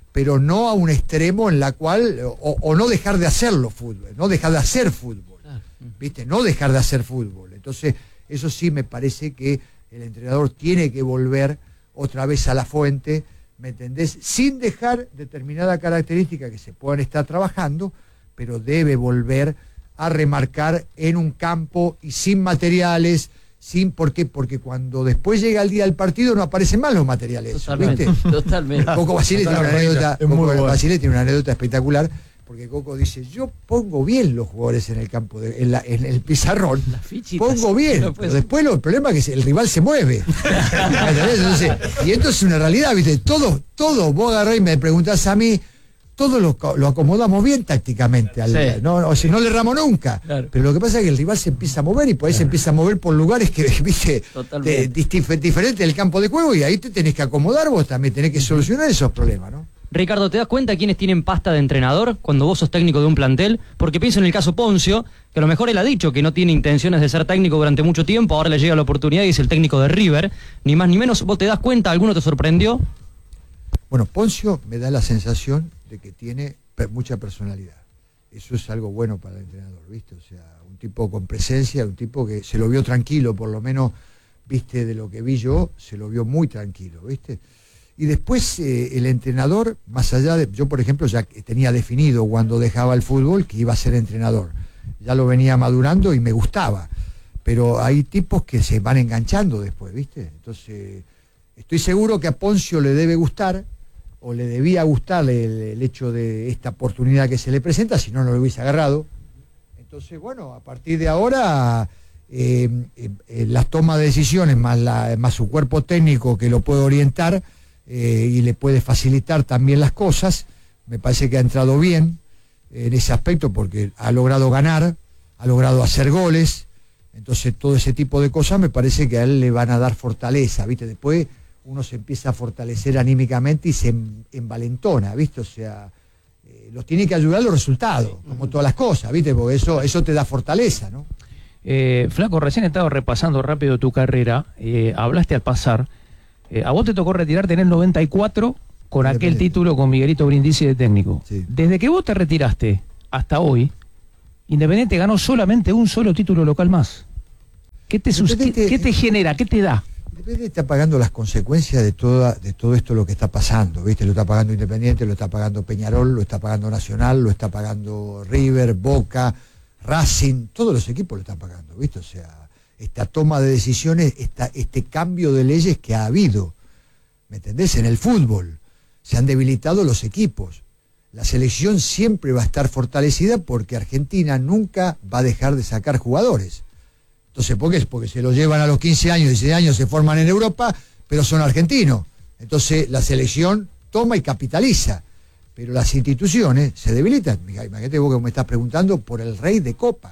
pero no a un extremo en la cual, o, o no dejar de hacerlo fútbol, no dejar de hacer fútbol, ¿viste? No dejar de hacer fútbol. Entonces, eso sí me parece que el entrenador tiene que volver otra vez a la fuente, ¿me entendés? Sin dejar determinada característica que se puedan estar trabajando, pero debe volver a remarcar en un campo y sin materiales, sin ¿por qué? Porque cuando después llega el día del partido no aparecen más los materiales. Totalmente, ¿viste? totalmente. Coco Basile tiene una anécdota, Es muy Coco bueno. Basile tiene una anécdota espectacular, porque Coco dice, yo pongo bien los jugadores en el campo, de, en, la, en el pizarrón, Las fichitas. pongo bien, No puede pero después lo, el problema es que el rival se mueve. ¿Entendés? Entonces, y esto es una realidad, ¿viste? Todo, todo, vos agarrás y me preguntás a mí, todo lo, lo acomodamos bien tácticamente, al, Sí. no, o sea, no le erramos nunca, Claro. pero lo que pasa es que el rival se empieza a mover y por ahí se empieza a mover por lugares que, viste, Totalmente. de- distif- diferentes del campo de juego, y ahí te tenés que acomodar, vos también tenés que solucionar esos problemas, ¿no? Ricardo, ¿te das cuenta quiénes tienen pasta de entrenador cuando vos sos técnico de un plantel? Porque pienso en el caso Poncio, que a lo mejor él ha dicho que no tiene intenciones de ser técnico durante mucho tiempo, ahora le llega la oportunidad y es el técnico de River, ni más ni menos. ¿Vos te das cuenta? ¿Alguno te sorprendió? Bueno, Poncio me da la sensación de que tiene pe- mucha personalidad. Eso es algo bueno para el entrenador, ¿viste? O sea, un tipo con presencia, un tipo que se lo vio tranquilo, por lo menos, ¿viste? De lo que vi yo, se lo vio muy tranquilo, ¿viste? Y después eh, el entrenador, más allá de... Yo, por ejemplo, ya tenía definido cuando dejaba el fútbol que iba a ser entrenador. Ya lo venía madurando y me gustaba. Pero hay tipos que se van enganchando después, ¿viste? Entonces, estoy seguro que a Poncio le debe gustar, o le debía gustarle el, el hecho de esta oportunidad que se le presenta, si no, no lo hubiese agarrado. Entonces, bueno, a partir de ahora, eh, eh, eh, las tomas de decisiones, más, la, más su cuerpo técnico que lo puede orientar eh, y le puede facilitar también las cosas, me parece que ha entrado bien en ese aspecto porque ha logrado ganar, ha logrado hacer goles, entonces todo ese tipo de cosas me parece que a él le van a dar fortaleza, ¿viste? Después uno se empieza a fortalecer anímicamente y se en- envalentona, ¿viste? O sea, eh, los tiene que ayudar los resultados, como todas las cosas, ¿viste? Porque eso, eso te da fortaleza, ¿no? Eh, Flaco, recién estaba repasando rápido tu carrera, eh, hablaste al pasar, eh, a vos te tocó retirarte en el noventa y cuatro con aquel Independiente. título con Miguelito Brindisi de técnico. Sí. Desde que vos te retiraste hasta hoy, Independiente ganó solamente un solo título local más. ¿Qué te, sus- Independiente- qué- qué te genera? ¿Qué te da? Independiente está pagando las consecuencias de toda, de todo esto lo que está pasando, ¿viste? Lo está pagando Independiente, lo está pagando Peñarol, lo está pagando Nacional, lo está pagando River, Boca, Racing, todos los equipos lo están pagando, ¿viste? O sea, esta toma de decisiones, esta, este cambio de leyes que ha habido, ¿me entendés? En el fútbol se han debilitado los equipos. La selección siempre va a estar fortalecida porque Argentina nunca va a dejar de sacar jugadores. Entonces, ¿por qué? Porque se los llevan a los quince años, dieciséis años, se forman en Europa, pero son argentinos. Entonces, la selección toma y capitaliza. Pero las instituciones se debilitan. Mija, imagínate vos que me estás preguntando por el rey de Copa.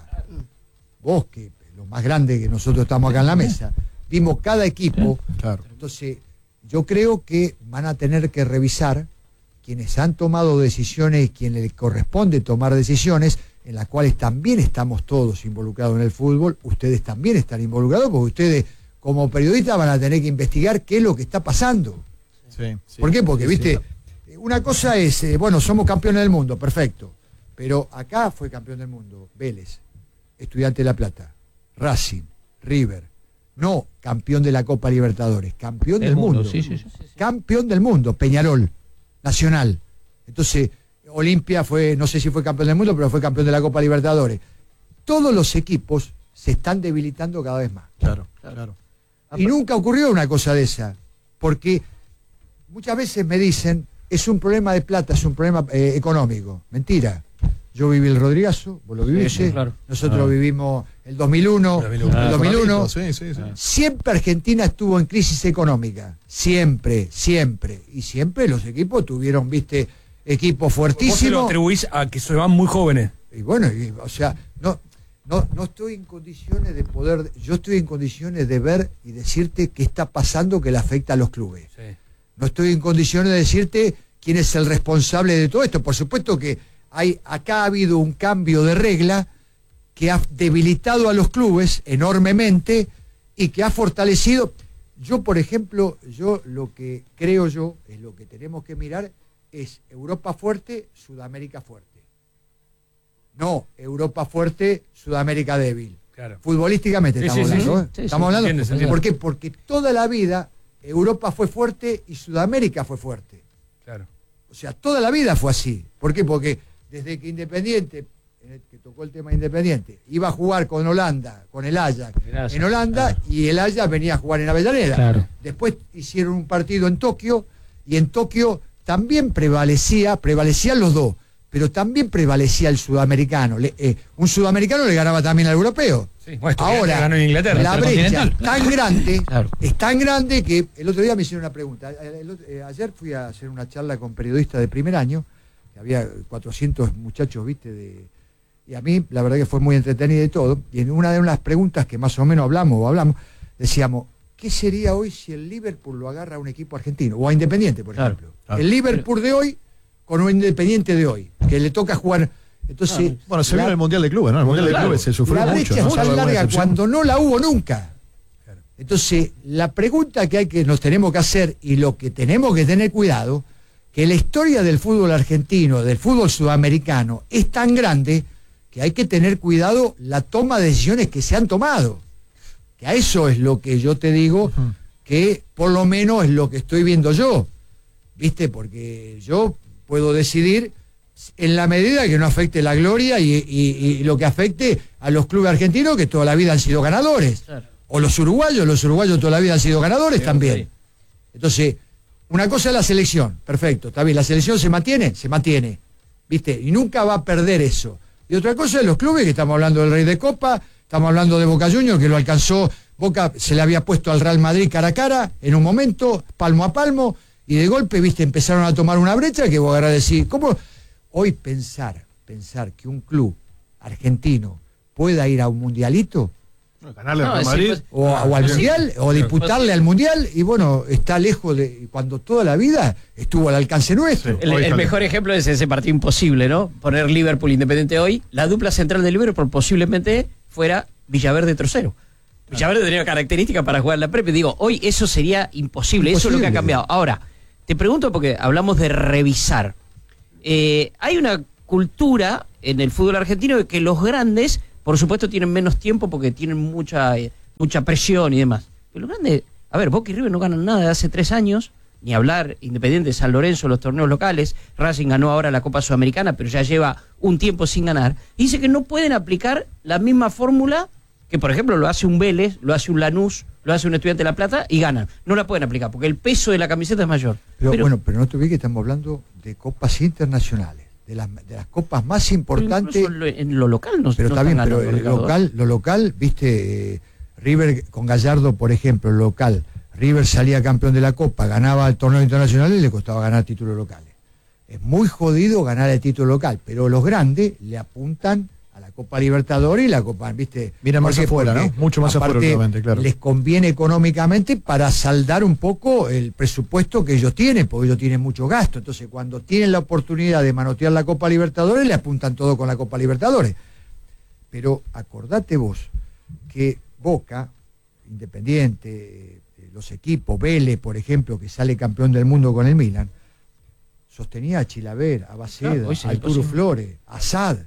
Vos, que lo más grande que nosotros estamos acá en la mesa, vimos cada equipo. Claro. Entonces, yo creo que van a tener que revisar quienes han tomado decisiones y quienes les corresponde tomar decisiones, en las cuales también estamos todos involucrados en el fútbol, ustedes también están involucrados, porque ustedes como periodistas van a tener que investigar qué es lo que está pasando. Sí, sí. ¿Por qué? Porque, Sí, viste, sí. una cosa es, eh, bueno, somos campeones del mundo, perfecto, pero acá fue campeón del mundo Vélez, Estudiante de La Plata, Racing, River, no campeón de la Copa Libertadores, campeón del, El mundo, mundo, sí, sí, sí. campeón del mundo, Peñarol, Nacional. Entonces, Olimpia fue, no sé si fue campeón del mundo, pero fue campeón de la Copa Libertadores. Todos los equipos se están debilitando cada vez más. Claro, claro. Y nunca ocurrió una cosa de esa, porque muchas veces me dicen, es un problema de plata, es un problema eh, económico. Mentira. Yo viví el Rodrigazo, vos lo viviste, sí, claro. nosotros Ah. vivimos el dos mil uno, dos mil uno. el dos mil uno. Sí, sí, sí. Siempre Argentina estuvo en crisis económica, siempre, siempre. Y siempre los equipos tuvieron, viste, equipos Vos se lo fuertísimos. atribuís a que se van muy jóvenes. Y bueno, y, o sea, no, no, no estoy en condiciones de poder, yo estoy en condiciones de ver y decirte qué está pasando que le afecta a los clubes. Sí. No estoy en condiciones de decirte quién es el responsable de todo esto. Por supuesto que hay, acá ha habido un cambio de regla que ha debilitado a los clubes enormemente y que ha fortalecido. Yo, por ejemplo, yo lo que creo yo, es lo que tenemos que mirar, es Europa fuerte, Sudamérica fuerte. No, Europa fuerte, Sudamérica débil. Claro. Futbolísticamente Sí, estamos sí, sí, hablando. sí. ¿eh? Sí, Estamos sí, hablando. entiende, se entiende. ¿Por qué? Porque toda la vida Europa fue fuerte y Sudamérica fue fuerte. Claro. O sea, toda la vida fue así. ¿Por qué? Porque desde que Independiente, que tocó el tema Independiente, iba a jugar con Holanda, con el Ajax, El Ajax, en Holanda, claro. y el Ajax venía a jugar en Avellaneda. Claro. Después hicieron un partido en Tokio, y en Tokio también prevalecía, prevalecían los dos, pero también prevalecía el sudamericano. Le- eh, un sudamericano le ganaba también al europeo. Sí, bueno, Estudiantes Ahora, ganó en Inglaterra. la brecha es Intercontinental. tan grande, Claro. es tan grande que el otro día me hicieron una pregunta. El- el otro- eh, ayer fui a hacer una charla con periodistas de primer año, que había cuatrocientos muchachos, viste, de, y a mí la verdad que fue muy entretenida y todo, y en una de las preguntas que más o menos hablamos o hablamos, decíamos, ¿qué sería hoy si el Liverpool lo agarra a un equipo argentino? O a Independiente, por Claro, ejemplo. claro. El Liverpool de hoy con un Independiente de hoy, que le toca jugar. Entonces, Bueno, se la- vio en el Mundial de Clubes, ¿no? El Mundial de Claro, Clubes se sufrió la mucho. brecha ¿no? es tan Salvo alguna larga excepción. cuando no la hubo nunca. Entonces, la pregunta que hay que nos tenemos que hacer y lo que tenemos que tener cuidado, que la historia del fútbol argentino, del fútbol sudamericano, es tan grande que hay que tener cuidado la toma de decisiones que se han tomado. Que a eso es lo que yo te digo, que por lo menos es lo que estoy viendo yo. ¿Viste? Porque yo puedo decidir en la medida que no afecte la gloria y, y- y lo que afecte a los clubes argentinos que toda la vida han sido ganadores. Claro. O los uruguayos, los uruguayos toda la vida han sido ganadores también. Entonces, una cosa es la selección, perfecto, está bien, la selección se mantiene, se mantiene, ¿viste? Y nunca va a perder eso. Y otra cosa es los clubes, que estamos hablando del Rey de Copa, estamos hablando de Boca Juniors, que lo alcanzó, Boca se le había puesto al Real Madrid cara a cara, en un momento, palmo a palmo, y de golpe, ¿viste? Empezaron a tomar una brecha que vos agarrás a decir, ¿cómo? Hoy pensar, pensar que un club argentino pueda ir a un mundialito, Ganarle No, a Real es Madrid. imposible. o, o al sí. mundial, o disputarle al mundial, y bueno, está lejos de cuando toda la vida estuvo al alcance nuestro. El, Hoy el está mejor ejemplo es ese partido imposible, ¿no? Poner Liverpool Independiente hoy. La dupla central de Liverpool posiblemente fuera Villaverde Trocero. Villaverde tenía características para jugar la Premier. Digo, hoy eso sería imposible. Eso es lo que ha Imposible. cambiado. Ahora, te pregunto porque hablamos de revisar. Eh, hay una cultura en el fútbol argentino de que los grandes, por supuesto, tienen menos tiempo porque tienen mucha, eh, mucha presión y demás. Pero los grandes, a ver, Boca y River no ganan nada de hace tres años, ni hablar Independiente, San Lorenzo, los torneos locales. Racing ganó ahora la Copa Sudamericana, pero ya lleva un tiempo sin ganar. Y dice que no pueden aplicar la misma fórmula que, por ejemplo, lo hace un Vélez, lo hace un Lanús, lo hace un Estudiante de La Plata y ganan. No la pueden aplicar porque el peso de la camiseta es mayor. Pero, Pero- bueno, pero no te olvides que estamos hablando de copas internacionales, de las, de las copas más pero importantes. incluso en lo, en lo local no, Pero no está están bien, ganando, pero el Ricardo. local, lo local, viste, eh, River con Gallardo, por ejemplo, el local, River salía campeón de la Copa, ganaba el torneo internacional y le costaba ganar títulos locales. Es muy jodido ganar el título local, pero los grandes le apuntan a la Copa Libertadores y la Copa, viste. Mira más ¿Por qué? afuera, Porque, ¿no? Mucho más afuera, aparte, obviamente, claro. les conviene económicamente para saldar un poco el presupuesto que ellos tienen, porque ellos tienen mucho gasto. Entonces, cuando tienen la oportunidad de manotear la Copa Libertadores, le apuntan todo con la Copa Libertadores. Pero acordate vos que Boca, Independiente, eh, los equipos, Vélez, por ejemplo, que sale campeón del mundo con el Milan, sostenía a Chilaver, a Baceda, Claro, hoy sería a Arturo imposible. Flores, a Sad.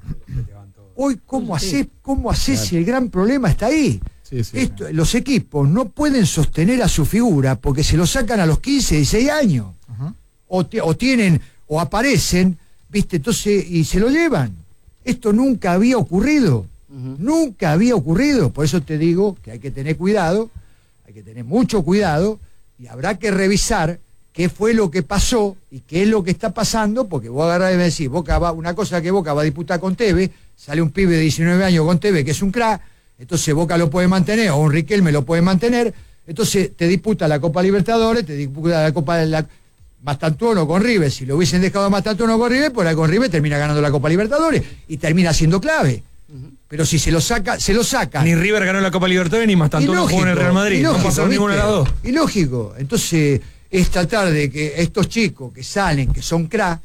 Hoy, ¿cómo hacés, cómo hacés si el gran problema está ahí? Sí, sí. Esto, los equipos no pueden sostener a su figura porque se lo sacan a los quince, dieciséis años. Ajá. O, te- o tienen, o aparecen, ¿viste? Entonces, y se lo llevan. Esto nunca había ocurrido. Ujú. Nunca había ocurrido. Por eso te digo que hay que tener cuidado, hay que tener mucho cuidado, y habrá que revisar qué fue lo que pasó y qué es lo que está pasando, porque vos agarrás y me decís, Boca va, una cosa que Boca va a disputar con Tevez, sale un pibe de diecinueve años con Tevez, que es un crack, entonces Boca lo puede mantener, o un Riquelme lo puede mantener, entonces te disputa la Copa Libertadores, te disputa la Copa de la Mastantuono con River. Si lo hubiesen dejado a Mastantuono con River, pues ahí con River termina ganando la Copa Libertadores y termina siendo clave. Pero si se lo saca, se lo saca. Ni River ganó la Copa Libertadores ni más tanto no jugó en el Real Madrid. No ilógico, pasó ninguna de las dos. ¿viste? Ilógico. Entonces, es tratar de que estos chicos que salen, que son crack,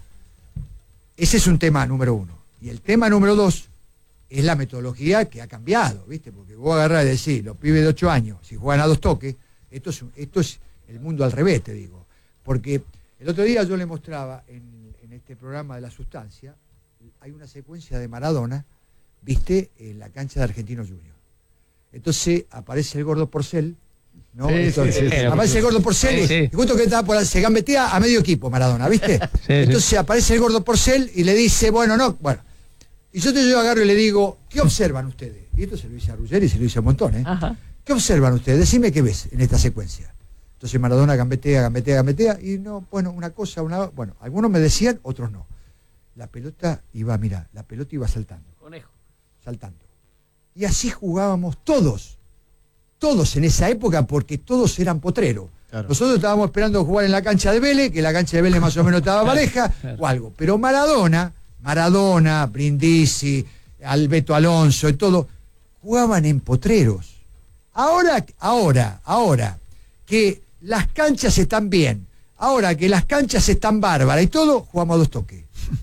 ese es un tema número uno. Y el tema número dos es la metodología que ha cambiado, ¿viste? Porque vos agarrás y decís, los pibes de ocho años, si juegan a dos toques, esto es, esto es el mundo al revés, te digo. Porque el otro día yo le mostraba en, este programa de La Sustancia, hay una secuencia de Maradona, viste, en la cancha de Argentinos Juniors. Entonces aparece el gordo Porcel, ¿no? Sí, Entonces, sí, sí, sí. aparece el gordo Porcel, Sí, sí. y justo que estaba por, se gambetea a medio equipo Maradona, ¿viste? Sí, Entonces sí. aparece el gordo Porcel y le dice, bueno, no, bueno. Y yo te yo agarro y le digo, ¿qué observan ustedes? Y esto se lo dice a Ruggeri y se lo dice a un montón, ¿eh? Ajá. ¿Qué observan ustedes? Decime qué ves en esta secuencia. Entonces Maradona gambetea, gambetea, gambetea, y no, bueno, una cosa, una, bueno, algunos me decían, otros no. La pelota iba, mira, la pelota iba saltando, Conejo. saltando. Y así jugábamos todos, todos en esa época, porque todos eran potreros. Claro. Nosotros estábamos esperando jugar en la cancha de Vélez, que la cancha de Vélez más o menos estaba pareja, o algo. Pero Maradona, Maradona, Brindisi, Alberto Alonso y todo, jugaban en potreros. Ahora, ahora, ahora, que las canchas están bien, ahora que las canchas están bárbaras y todo, jugamos a dos toques.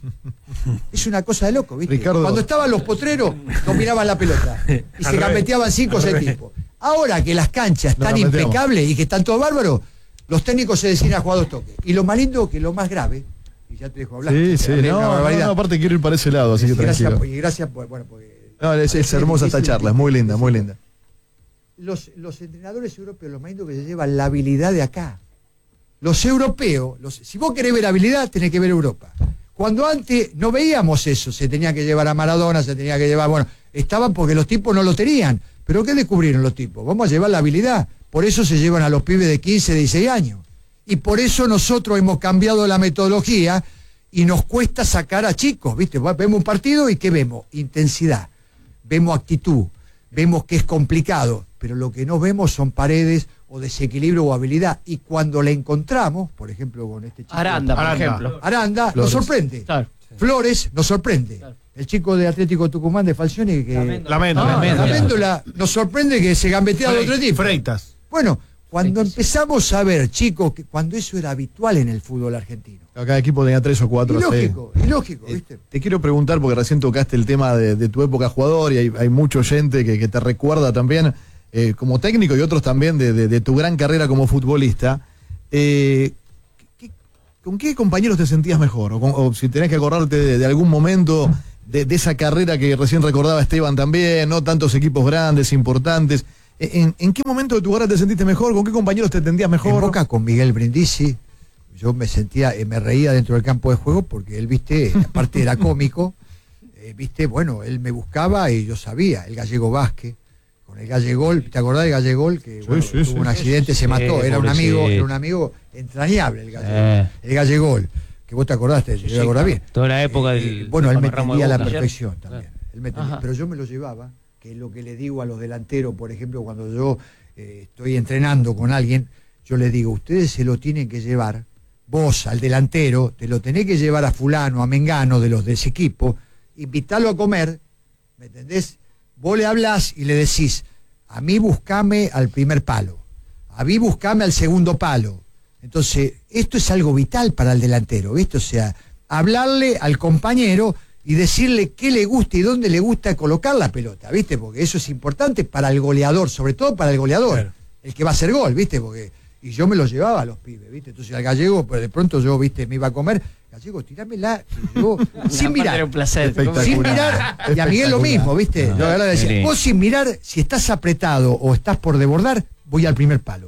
Es una cosa de loco, ¿viste? Ricardo. Cuando estaban los potreros, dominaban la pelota y se gambeteaban cinco o seis tipos. Ahora que las canchas Nos están gambeteamos. impecables y que están todos bárbaros, los técnicos se deciden a jugar a dos toques. Y lo más lindo, que lo más grave, y ya te dejo hablar. Sí, que sí, hablé no, una no, barbaridad. no, aparte quiero ir para ese lado, así que gracias, tranquilo. por- y gracias por, bueno, porque No, es, es hermosa esta charla, es muy linda, muy linda. los, los entrenadores europeos, los más lindos que se llevan la habilidad de acá. Los europeos, los, si vos querés ver habilidad, tenés que ver Europa. Cuando antes no veíamos eso, se tenía que llevar a Maradona, se tenía que llevar, bueno, estaban porque los tipos no lo tenían. Pero ¿qué descubrieron los tipos? Vamos a llevar la habilidad. Por eso se llevan a los pibes de quince, dieciséis años. Y por eso nosotros hemos cambiado la metodología y nos cuesta sacar a chicos, ¿viste? Vemos un partido y ¿qué vemos? Intensidad, vemos actitud, vemos que es complicado, pero lo que no vemos son paredes o desequilibrio o habilidad. Y cuando la encontramos, por ejemplo con este chico... Aranda, por Aranda. ejemplo. Aranda, nos Flores. sorprende. Claro. Flores nos sorprende. Claro. El chico de Atlético Tucumán de Falcioni que... Lamento. Ah, Lamento. la Méndula nos sorprende que se gambetea de otro tipo. Freitas. Bueno, cuando empezamos a ver, chicos, que cuando eso era habitual en el fútbol argentino. Cada equipo tenía tres o cuatro. sí. Ilógico, ilógico, Eh, ¿viste? Te quiero preguntar, porque recién tocaste el tema de, de tu época jugador y hay, hay mucho gente que, que te recuerda también eh, como técnico y otros también de, de- de tu gran carrera como futbolista. Eh, ¿qué- ¿Con qué compañeros te sentías mejor? O, con- o si tenés que acordarte de, de algún momento de, de esa carrera que recién recordaba Esteban también, ¿no? Tantos equipos grandes, importantes. ¿En, en qué momento de tu carrera te sentiste mejor? ¿Con qué compañeros te entendías mejor? En Boca con Miguel Brindisi, yo me sentía, eh, me reía dentro del campo de juego porque él, viste, aparte era cómico, eh, viste, bueno, él me buscaba y yo sabía, el Gallego Vázquez, con el Gallegol, ¿te acordás del Gallegol? Que bueno, sí, tuvo sí. un accidente, se mató, Sí, era un amigo, pobrecito. era un amigo entrañable el Gallegol, Eh. el Gallegol, que vos te acordaste, yo te acordás bien. Toda la época Eh, del. bueno, del él me Juan Ramos entendía a de la Boca. perfección también. Él me entendía, Ajá. pero yo me lo llevaba, que es lo que le digo a los delanteros, por ejemplo, cuando yo eh, estoy entrenando con alguien, yo le digo, ustedes se lo tienen que llevar, vos al delantero, te lo tenés que llevar a fulano, a Mengano, de los de ese equipo, invitarlo a comer, ¿me entendés? Vos le hablás y le decís, a mí buscame al primer palo, a mí buscame al segundo palo. Entonces, esto es algo vital para el delantero, ¿viste? O sea, hablarle al compañero y decirle qué le gusta y dónde le gusta colocar la pelota, ¿viste? Porque eso es importante para el goleador, sobre todo para el goleador, Claro. el que va a hacer gol, ¿viste? Porque, y yo me lo llevaba a los pibes, ¿viste? Entonces al Gallego, pues de pronto yo, ¿viste? Me iba a comer, Gallego, tirámela, que yo, sin Aparte mirar. era un placer. Espectacular. Sin mirar, y a Miguel lo mismo, ¿viste? Yo ahora decía, sí. vos sin mirar, si estás apretado o estás por desbordar, voy al primer palo.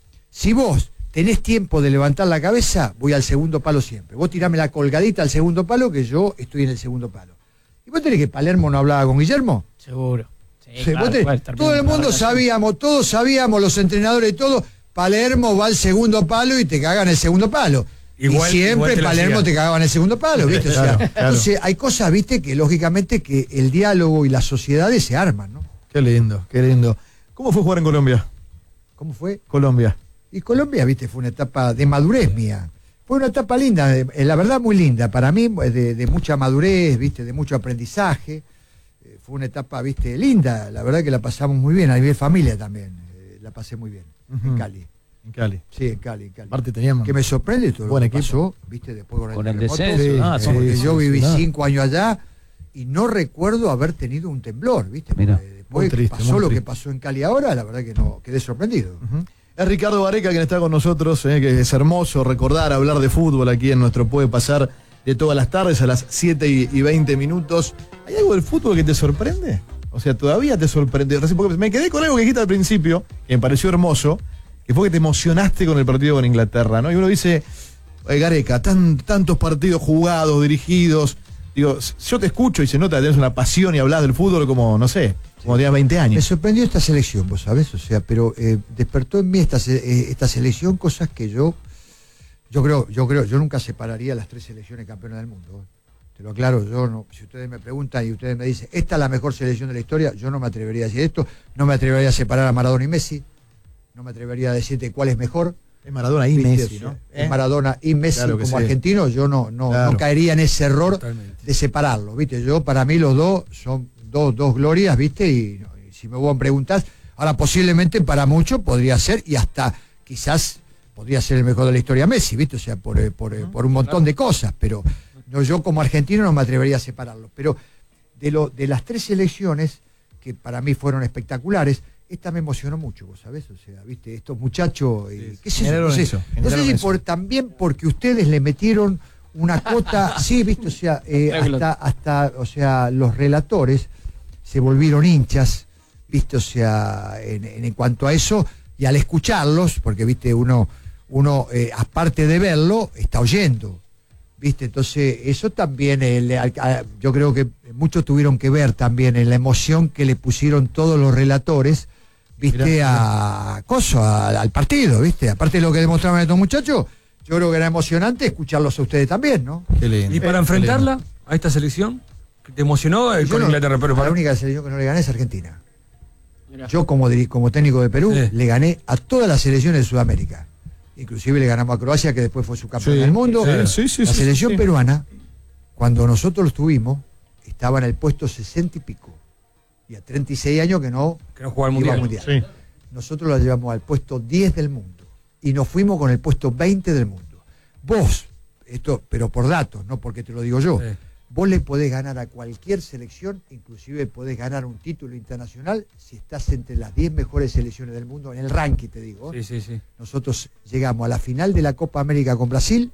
Si vos tenés tiempo de levantar la cabeza, voy al segundo palo siempre. Vos tirame la colgadita al segundo palo, que yo estoy en el segundo palo. ¿Y vos tenés que Palermo no hablaba con Guillermo? Seguro. Sí, Sí, claro, vos tenés- puede estar todo bien el mundo preparado. sabíamos, todos sabíamos, los entrenadores y todo, Palermo va al segundo palo y te cagan el segundo palo. Igual- y siempre igual te la Palermo hacían. te cagaba en el segundo palo, ¿viste? O sea, Claro, claro. Entonces hay cosas, ¿viste? Que lógicamente que el diálogo y las sociedades se arman, ¿no? Qué lindo, qué lindo. ¿Cómo fue jugar en Colombia? ¿Cómo fue? Colombia. Y Colombia, viste, fue una etapa de madurez mía. Fue una etapa linda, de- eh, la verdad muy linda. Para mí, de, de mucha madurez, viste, de mucho aprendizaje. Eh, fue una etapa, viste, linda. La verdad que la pasamos muy bien. A nivel familia también. eh, la pasé muy bien. En Ujú. Cali. En Cali. Sí, en Cali, en Cali. Aparte teníamos. Que me sorprende todo Buen lo que equipo. pasó, viste, después con el, Con el terremoto. descenso, Sí, ah, sí, sí, porque sí, yo sí, viví sí. cinco años allá y no recuerdo haber tenido un temblor, viste. Mirá. Porque después Muy triste, pasó muy lo que triste. pasó en Cali ahora, la verdad que no, quedé sorprendido. Ujú. Es Ricardo Vareca quien está con nosotros, eh, que es hermoso recordar, hablar de fútbol aquí en nuestro Puede Pasar de todas las tardes a las siete y veinte minutos. ¿Hay algo del fútbol que te sorprende? O sea, todavía te sorprende. Porque me quedé con algo que dijiste al principio, que me pareció hermoso, que fue que te emocionaste con el partido con Inglaterra, ¿no? Y uno dice, Gareca, tan, tantos partidos jugados, dirigidos. Digo, yo te escucho y se nota que tenés una pasión y hablas del fútbol como, no sé, como tenías veinte años. Me sorprendió esta selección, vos sabés, o sea, pero eh, despertó en mí esta, eh, esta selección cosas que yo, yo creo, yo creo, yo nunca separaría las tres selecciones campeonas del mundo. Te lo aclaro, yo no, si ustedes me preguntan y ustedes me dicen, esta es la mejor selección de la historia, yo no me atrevería a decir esto, no me atrevería a separar a Maradona y Messi, no me atrevería a decirte cuál es mejor. Es Maradona y Messi, ¿no? Es Maradona y Messi, claro, como sí. Argentino, yo no, no, claro. no caería en ese error Totalmente. de separarlo, ¿viste? Yo, para mí, los dos son dos, dos glorias, ¿viste? Y, y si me van a preguntar, ahora posiblemente para muchos podría ser, y hasta quizás podría ser el mejor de la historia Messi, ¿viste? O sea, por, por, uh-huh. por un montón claro. de cosas, pero no, yo como argentino no me atrevería a separarlo. Pero de, lo, de las tres selecciones, que para mí fueron espectaculares, esta me emocionó mucho, vos sabés, o sea, viste, estos muchachos, eh, ¿qué sé yo? No sé, eso, no sé si por, también porque ustedes le metieron una cota, sí, viste, o sea, eh, hasta, hasta, o sea, los relatores se volvieron hinchas, viste, o sea, en, en cuanto a eso, y al escucharlos, porque viste, uno, uno eh, aparte de verlo, está oyendo, viste, entonces eso también, eh, yo creo que muchos tuvieron que ver también en la emoción que le pusieron todos los relatores, viste, mirá, a Coso, a, al partido, viste, aparte de lo que demostraban estos muchachos, yo creo que era emocionante escucharlos a ustedes también, ¿no? Qué lindo. Y para eh, enfrentarla a esta selección, ¿te emocionó el con no, Inglaterra? Pero para... La única selección que no le gané es Argentina. Mirá. Yo como, como técnico de Perú, sí. le gané a todas las selecciones de Sudamérica. Inclusive le ganamos a Croacia, que después fue su campeón sí, del mundo. Sí, sí, sí, la selección sí, sí. peruana, cuando nosotros los tuvimos, estaba en el puesto sesenta y pico. Y a treinta y seis años que no, que no jugaba al mundial. mundial. Sí. Nosotros la llevamos al puesto diez del mundo. Y nos fuimos con el puesto veinte del mundo. Vos, esto, pero por datos, no porque te lo digo yo, sí. vos le podés ganar a cualquier selección, inclusive podés ganar un título internacional si estás entre las diez mejores selecciones del mundo, en el ranking te digo. Sí, sí, sí. Nosotros llegamos a la final de la Copa América con Brasil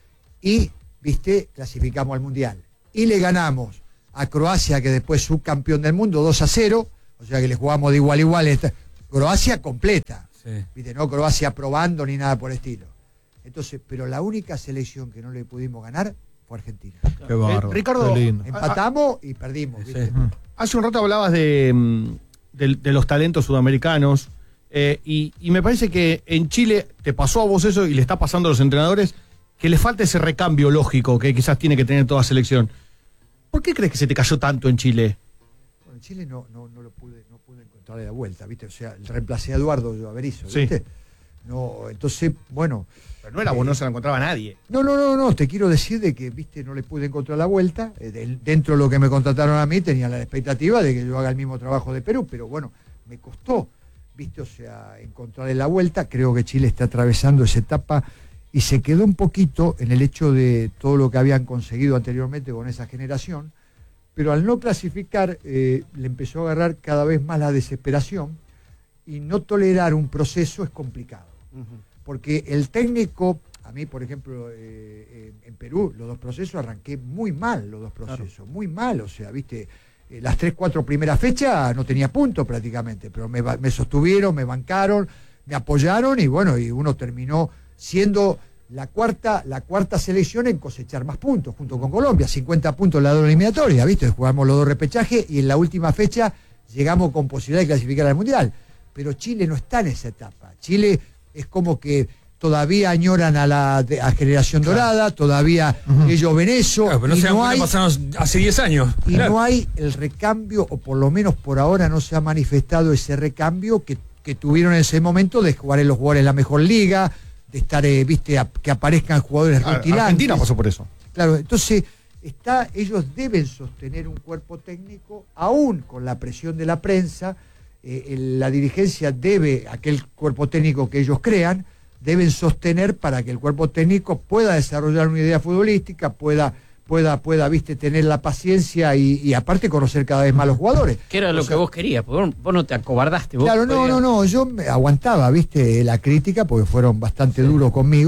y, viste, clasificamos al mundial. Y le ganamos a Croacia, que después subcampeón del mundo, dos a cero, o sea que le jugamos de igual a igual. Esta, Croacia completa, sí. ¿viste? No Croacia probando ni nada por el estilo. Entonces, pero la única selección que no le pudimos ganar fue Argentina. Qué bárbaro. Eh, Ricardo, empatamos y perdimos. ¿viste? Sí. Hace un rato hablabas de, de, de los talentos sudamericanos eh, y, y me parece que en Chile te pasó a vos eso y le está pasando a los entrenadores, que le falta ese recambio lógico que quizás tiene que tener toda selección. ¿Por qué crees que se te cayó tanto en Chile? Bueno, en Chile no, no, no lo pude, no pude encontrarle la vuelta, ¿viste? O sea, reemplacé a Eduardo Averizo, ¿viste? Sí. No, entonces, bueno. Pero no era vos, eh, no se la encontraba nadie. No, no, no, no, te quiero decir de que, viste, no le pude encontrar la vuelta. Eh, de, dentro de lo que me contrataron a mí, tenían la expectativa de que yo haga el mismo trabajo de Perú, pero bueno, me costó, viste, o sea, encontrarle la vuelta. Creo que Chile está atravesando esa etapa y se quedó un poquito en el hecho de todo lo que habían conseguido anteriormente con esa generación, pero al no clasificar eh, le empezó a agarrar cada vez más la desesperación y no tolerar un proceso es complicado. Uh-huh. Porque el técnico, a mí por ejemplo eh, eh, en Perú los dos procesos arranqué muy mal, los dos procesos, claro. muy mal, o sea, viste, eh, las tres, cuatro primeras fechas no tenía punto prácticamente, pero me, me sostuvieron, me bancaron, me apoyaron y bueno, y uno terminó siendo la cuarta, la cuarta selección en cosechar más puntos, junto con Colombia, cincuenta puntos en la doble eliminatoria, ¿viste? Jugamos los dos repechajes y en la última fecha llegamos con posibilidad de clasificar al Mundial. Pero Chile no está en esa etapa. Chile es como que todavía añoran a la a generación claro. dorada, todavía uh-huh. ellos ven eso. Claro, pero no, y se no hay, pasaron hace diez años. Y claro. no hay el recambio, o por lo menos por ahora no se ha manifestado ese recambio que, que tuvieron en ese momento de jugar en los jugadores de la mejor liga, de estar, eh, viste, a, que aparezcan jugadores rutilantes. Argentina pasó por eso. Claro, entonces está, ellos deben sostener un cuerpo técnico, aún con la presión de la prensa, eh, el, la dirigencia debe, aquel cuerpo técnico que ellos crean, deben sostener para que el cuerpo técnico pueda desarrollar una idea futbolística, pueda, pueda, pueda, viste, tener la paciencia y, y aparte conocer cada vez más los jugadores. ¿Qué era o lo sea, que vos querías? Vos, vos no te acobardaste. Vos claro, no, podías... no, no, yo me aguantaba, viste, la crítica, porque fueron bastante sí. duros conmigo,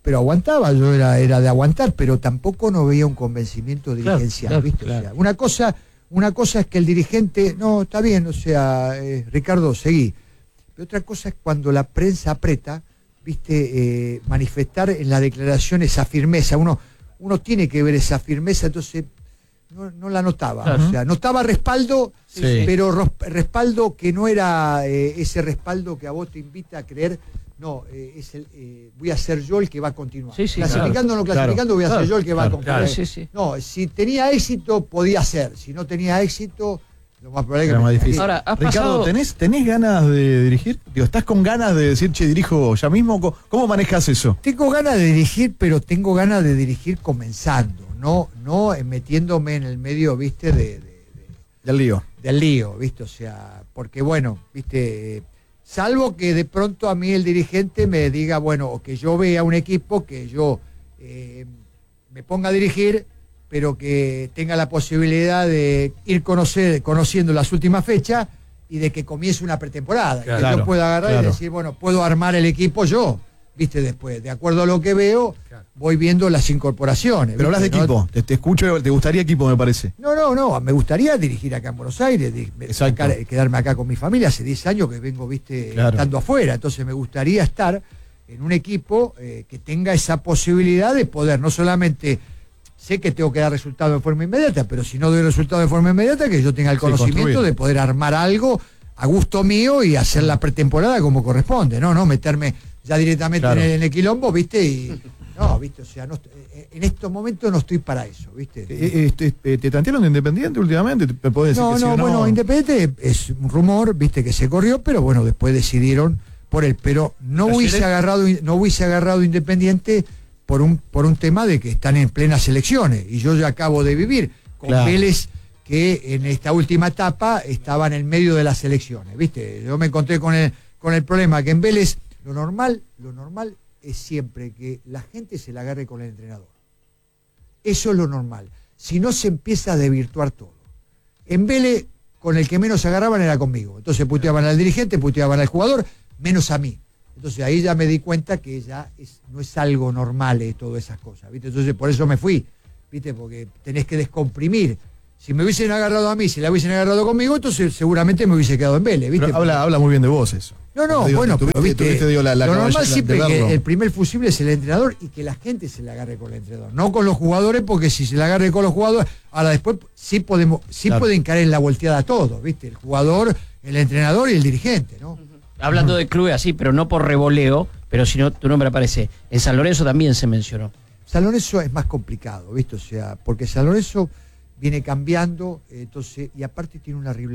pero aguantaba, yo era, era de aguantar, pero tampoco no veía un convencimiento dirigencial, claro, ¿viste? claro. O sea, una cosa, una cosa es que el dirigente, no, está bien, o sea, eh, Ricardo, seguí. Pero otra cosa es cuando la prensa aprieta, viste, eh, manifestar en la declaración esa firmeza. Uno, uno tiene que ver esa firmeza, entonces no, no la notaba. Claro. O sea, notaba respaldo, Sí. pero ros- respaldo que no era eh, ese respaldo que a vos te invita a creer. No, eh, es el, eh, voy a ser yo el que va a continuar. Sí, sí, clasificando o no clasificando, Claro, voy a ser claro, yo el que va a claro, continuar. Sí, sí. No, si tenía éxito, podía ser. Si no tenía éxito, lo más probable es que Era me- más difícil. Ahora, has Ricardo, pasado- ¿tenés, ¿tenés ganas de dirigir? Digo, ¿estás con ganas de decir, che, dirijo ya mismo? ¿Cómo, cómo manejas eso? Tengo ganas de dirigir, pero tengo ganas de dirigir comenzando, no, no eh, metiéndome en el medio, viste, de, de- de- Del lío. del lío, viste, o sea, porque bueno, viste, eh, salvo que de pronto a mí el dirigente me diga, bueno, o que yo vea un equipo que yo eh, me ponga a dirigir, pero que tenga la posibilidad de ir conocer, conociendo las últimas fechas y de que comience una pretemporada, Claro, que yo pueda agarrar claro. y decir, bueno, puedo armar el equipo yo, viste, después, de acuerdo a lo que veo, Claro. voy viendo las incorporaciones. Pero hablas de ¿viste? ¿No? equipo. Te, te escucho, te gustaría equipo, me parece. No, no, no, me gustaría dirigir acá en Buenos Aires, di- me- Exacto. sacar- quedarme acá con mi familia, hace diez años que vengo, viste, Claro. estando afuera, entonces me gustaría estar en un equipo eh, que tenga esa posibilidad de poder, no solamente, sé que tengo que dar resultado de forma inmediata, pero si no doy resultado de forma inmediata, que yo tenga el Sí, conocimiento construir. de poder armar algo a gusto mío y hacer la pretemporada como corresponde, no, no meterme ya directamente Claro. en, el, en el quilombo, viste, y no, viste, o sea, no, est- eh, en estos momentos no estoy para eso, viste. Eh, eh, este, eh, ¿Te tantearon de Independiente últimamente? ¿Te podés decir No, que sí no, o no? bueno, Independiente es un rumor, viste, que se corrió, pero bueno, después decidieron por él. Pero no hubiese ¿Talleres? agarrado, no hubiese agarrado Independiente por un, por un tema de que están en plenas elecciones. Y yo ya acabo de vivir con Claro. Vélez, que en esta última etapa estaba en el medio de las elecciones, viste. Yo me encontré con el, con el problema que en Vélez lo normal, lo normal es siempre que la gente se la agarre con el entrenador. Eso es lo normal. Si no, se empieza a desvirtuar todo. En Vélez, con el que menos se agarraban era conmigo. Entonces puteaban al dirigente, puteaban al jugador, menos a mí. Entonces ahí ya me di cuenta que ya es, no es algo normal eh, todas esas cosas, ¿viste? Entonces por eso me fui, ¿viste? Porque tenés que descomprimir. Si me hubiesen agarrado a mí, si la hubiesen agarrado conmigo, entonces seguramente me hubiese quedado en Vélez, ¿viste? Pero habla, habla muy bien de vos eso. No, no, Digo, bueno, tuviste- pero viste, tuviste, digo, la- la lo normal caballera siempre de es verlo. que el primer fusible es el entrenador y que la gente se le agarre con el entrenador, no con los jugadores, porque si se le agarre con los jugadores, ahora después sí podemos, sí Claro. pueden caer en la volteada a todos, ¿viste? El jugador, el entrenador y el dirigente, ¿no? Hablando de clubes así, pero no por revoleo, pero si no, tu nombre aparece. En San Lorenzo también se mencionó. San Lorenzo es más complicado, ¿viste? O sea, porque San Lorenzo viene cambiando, eh, entonces, y aparte tiene una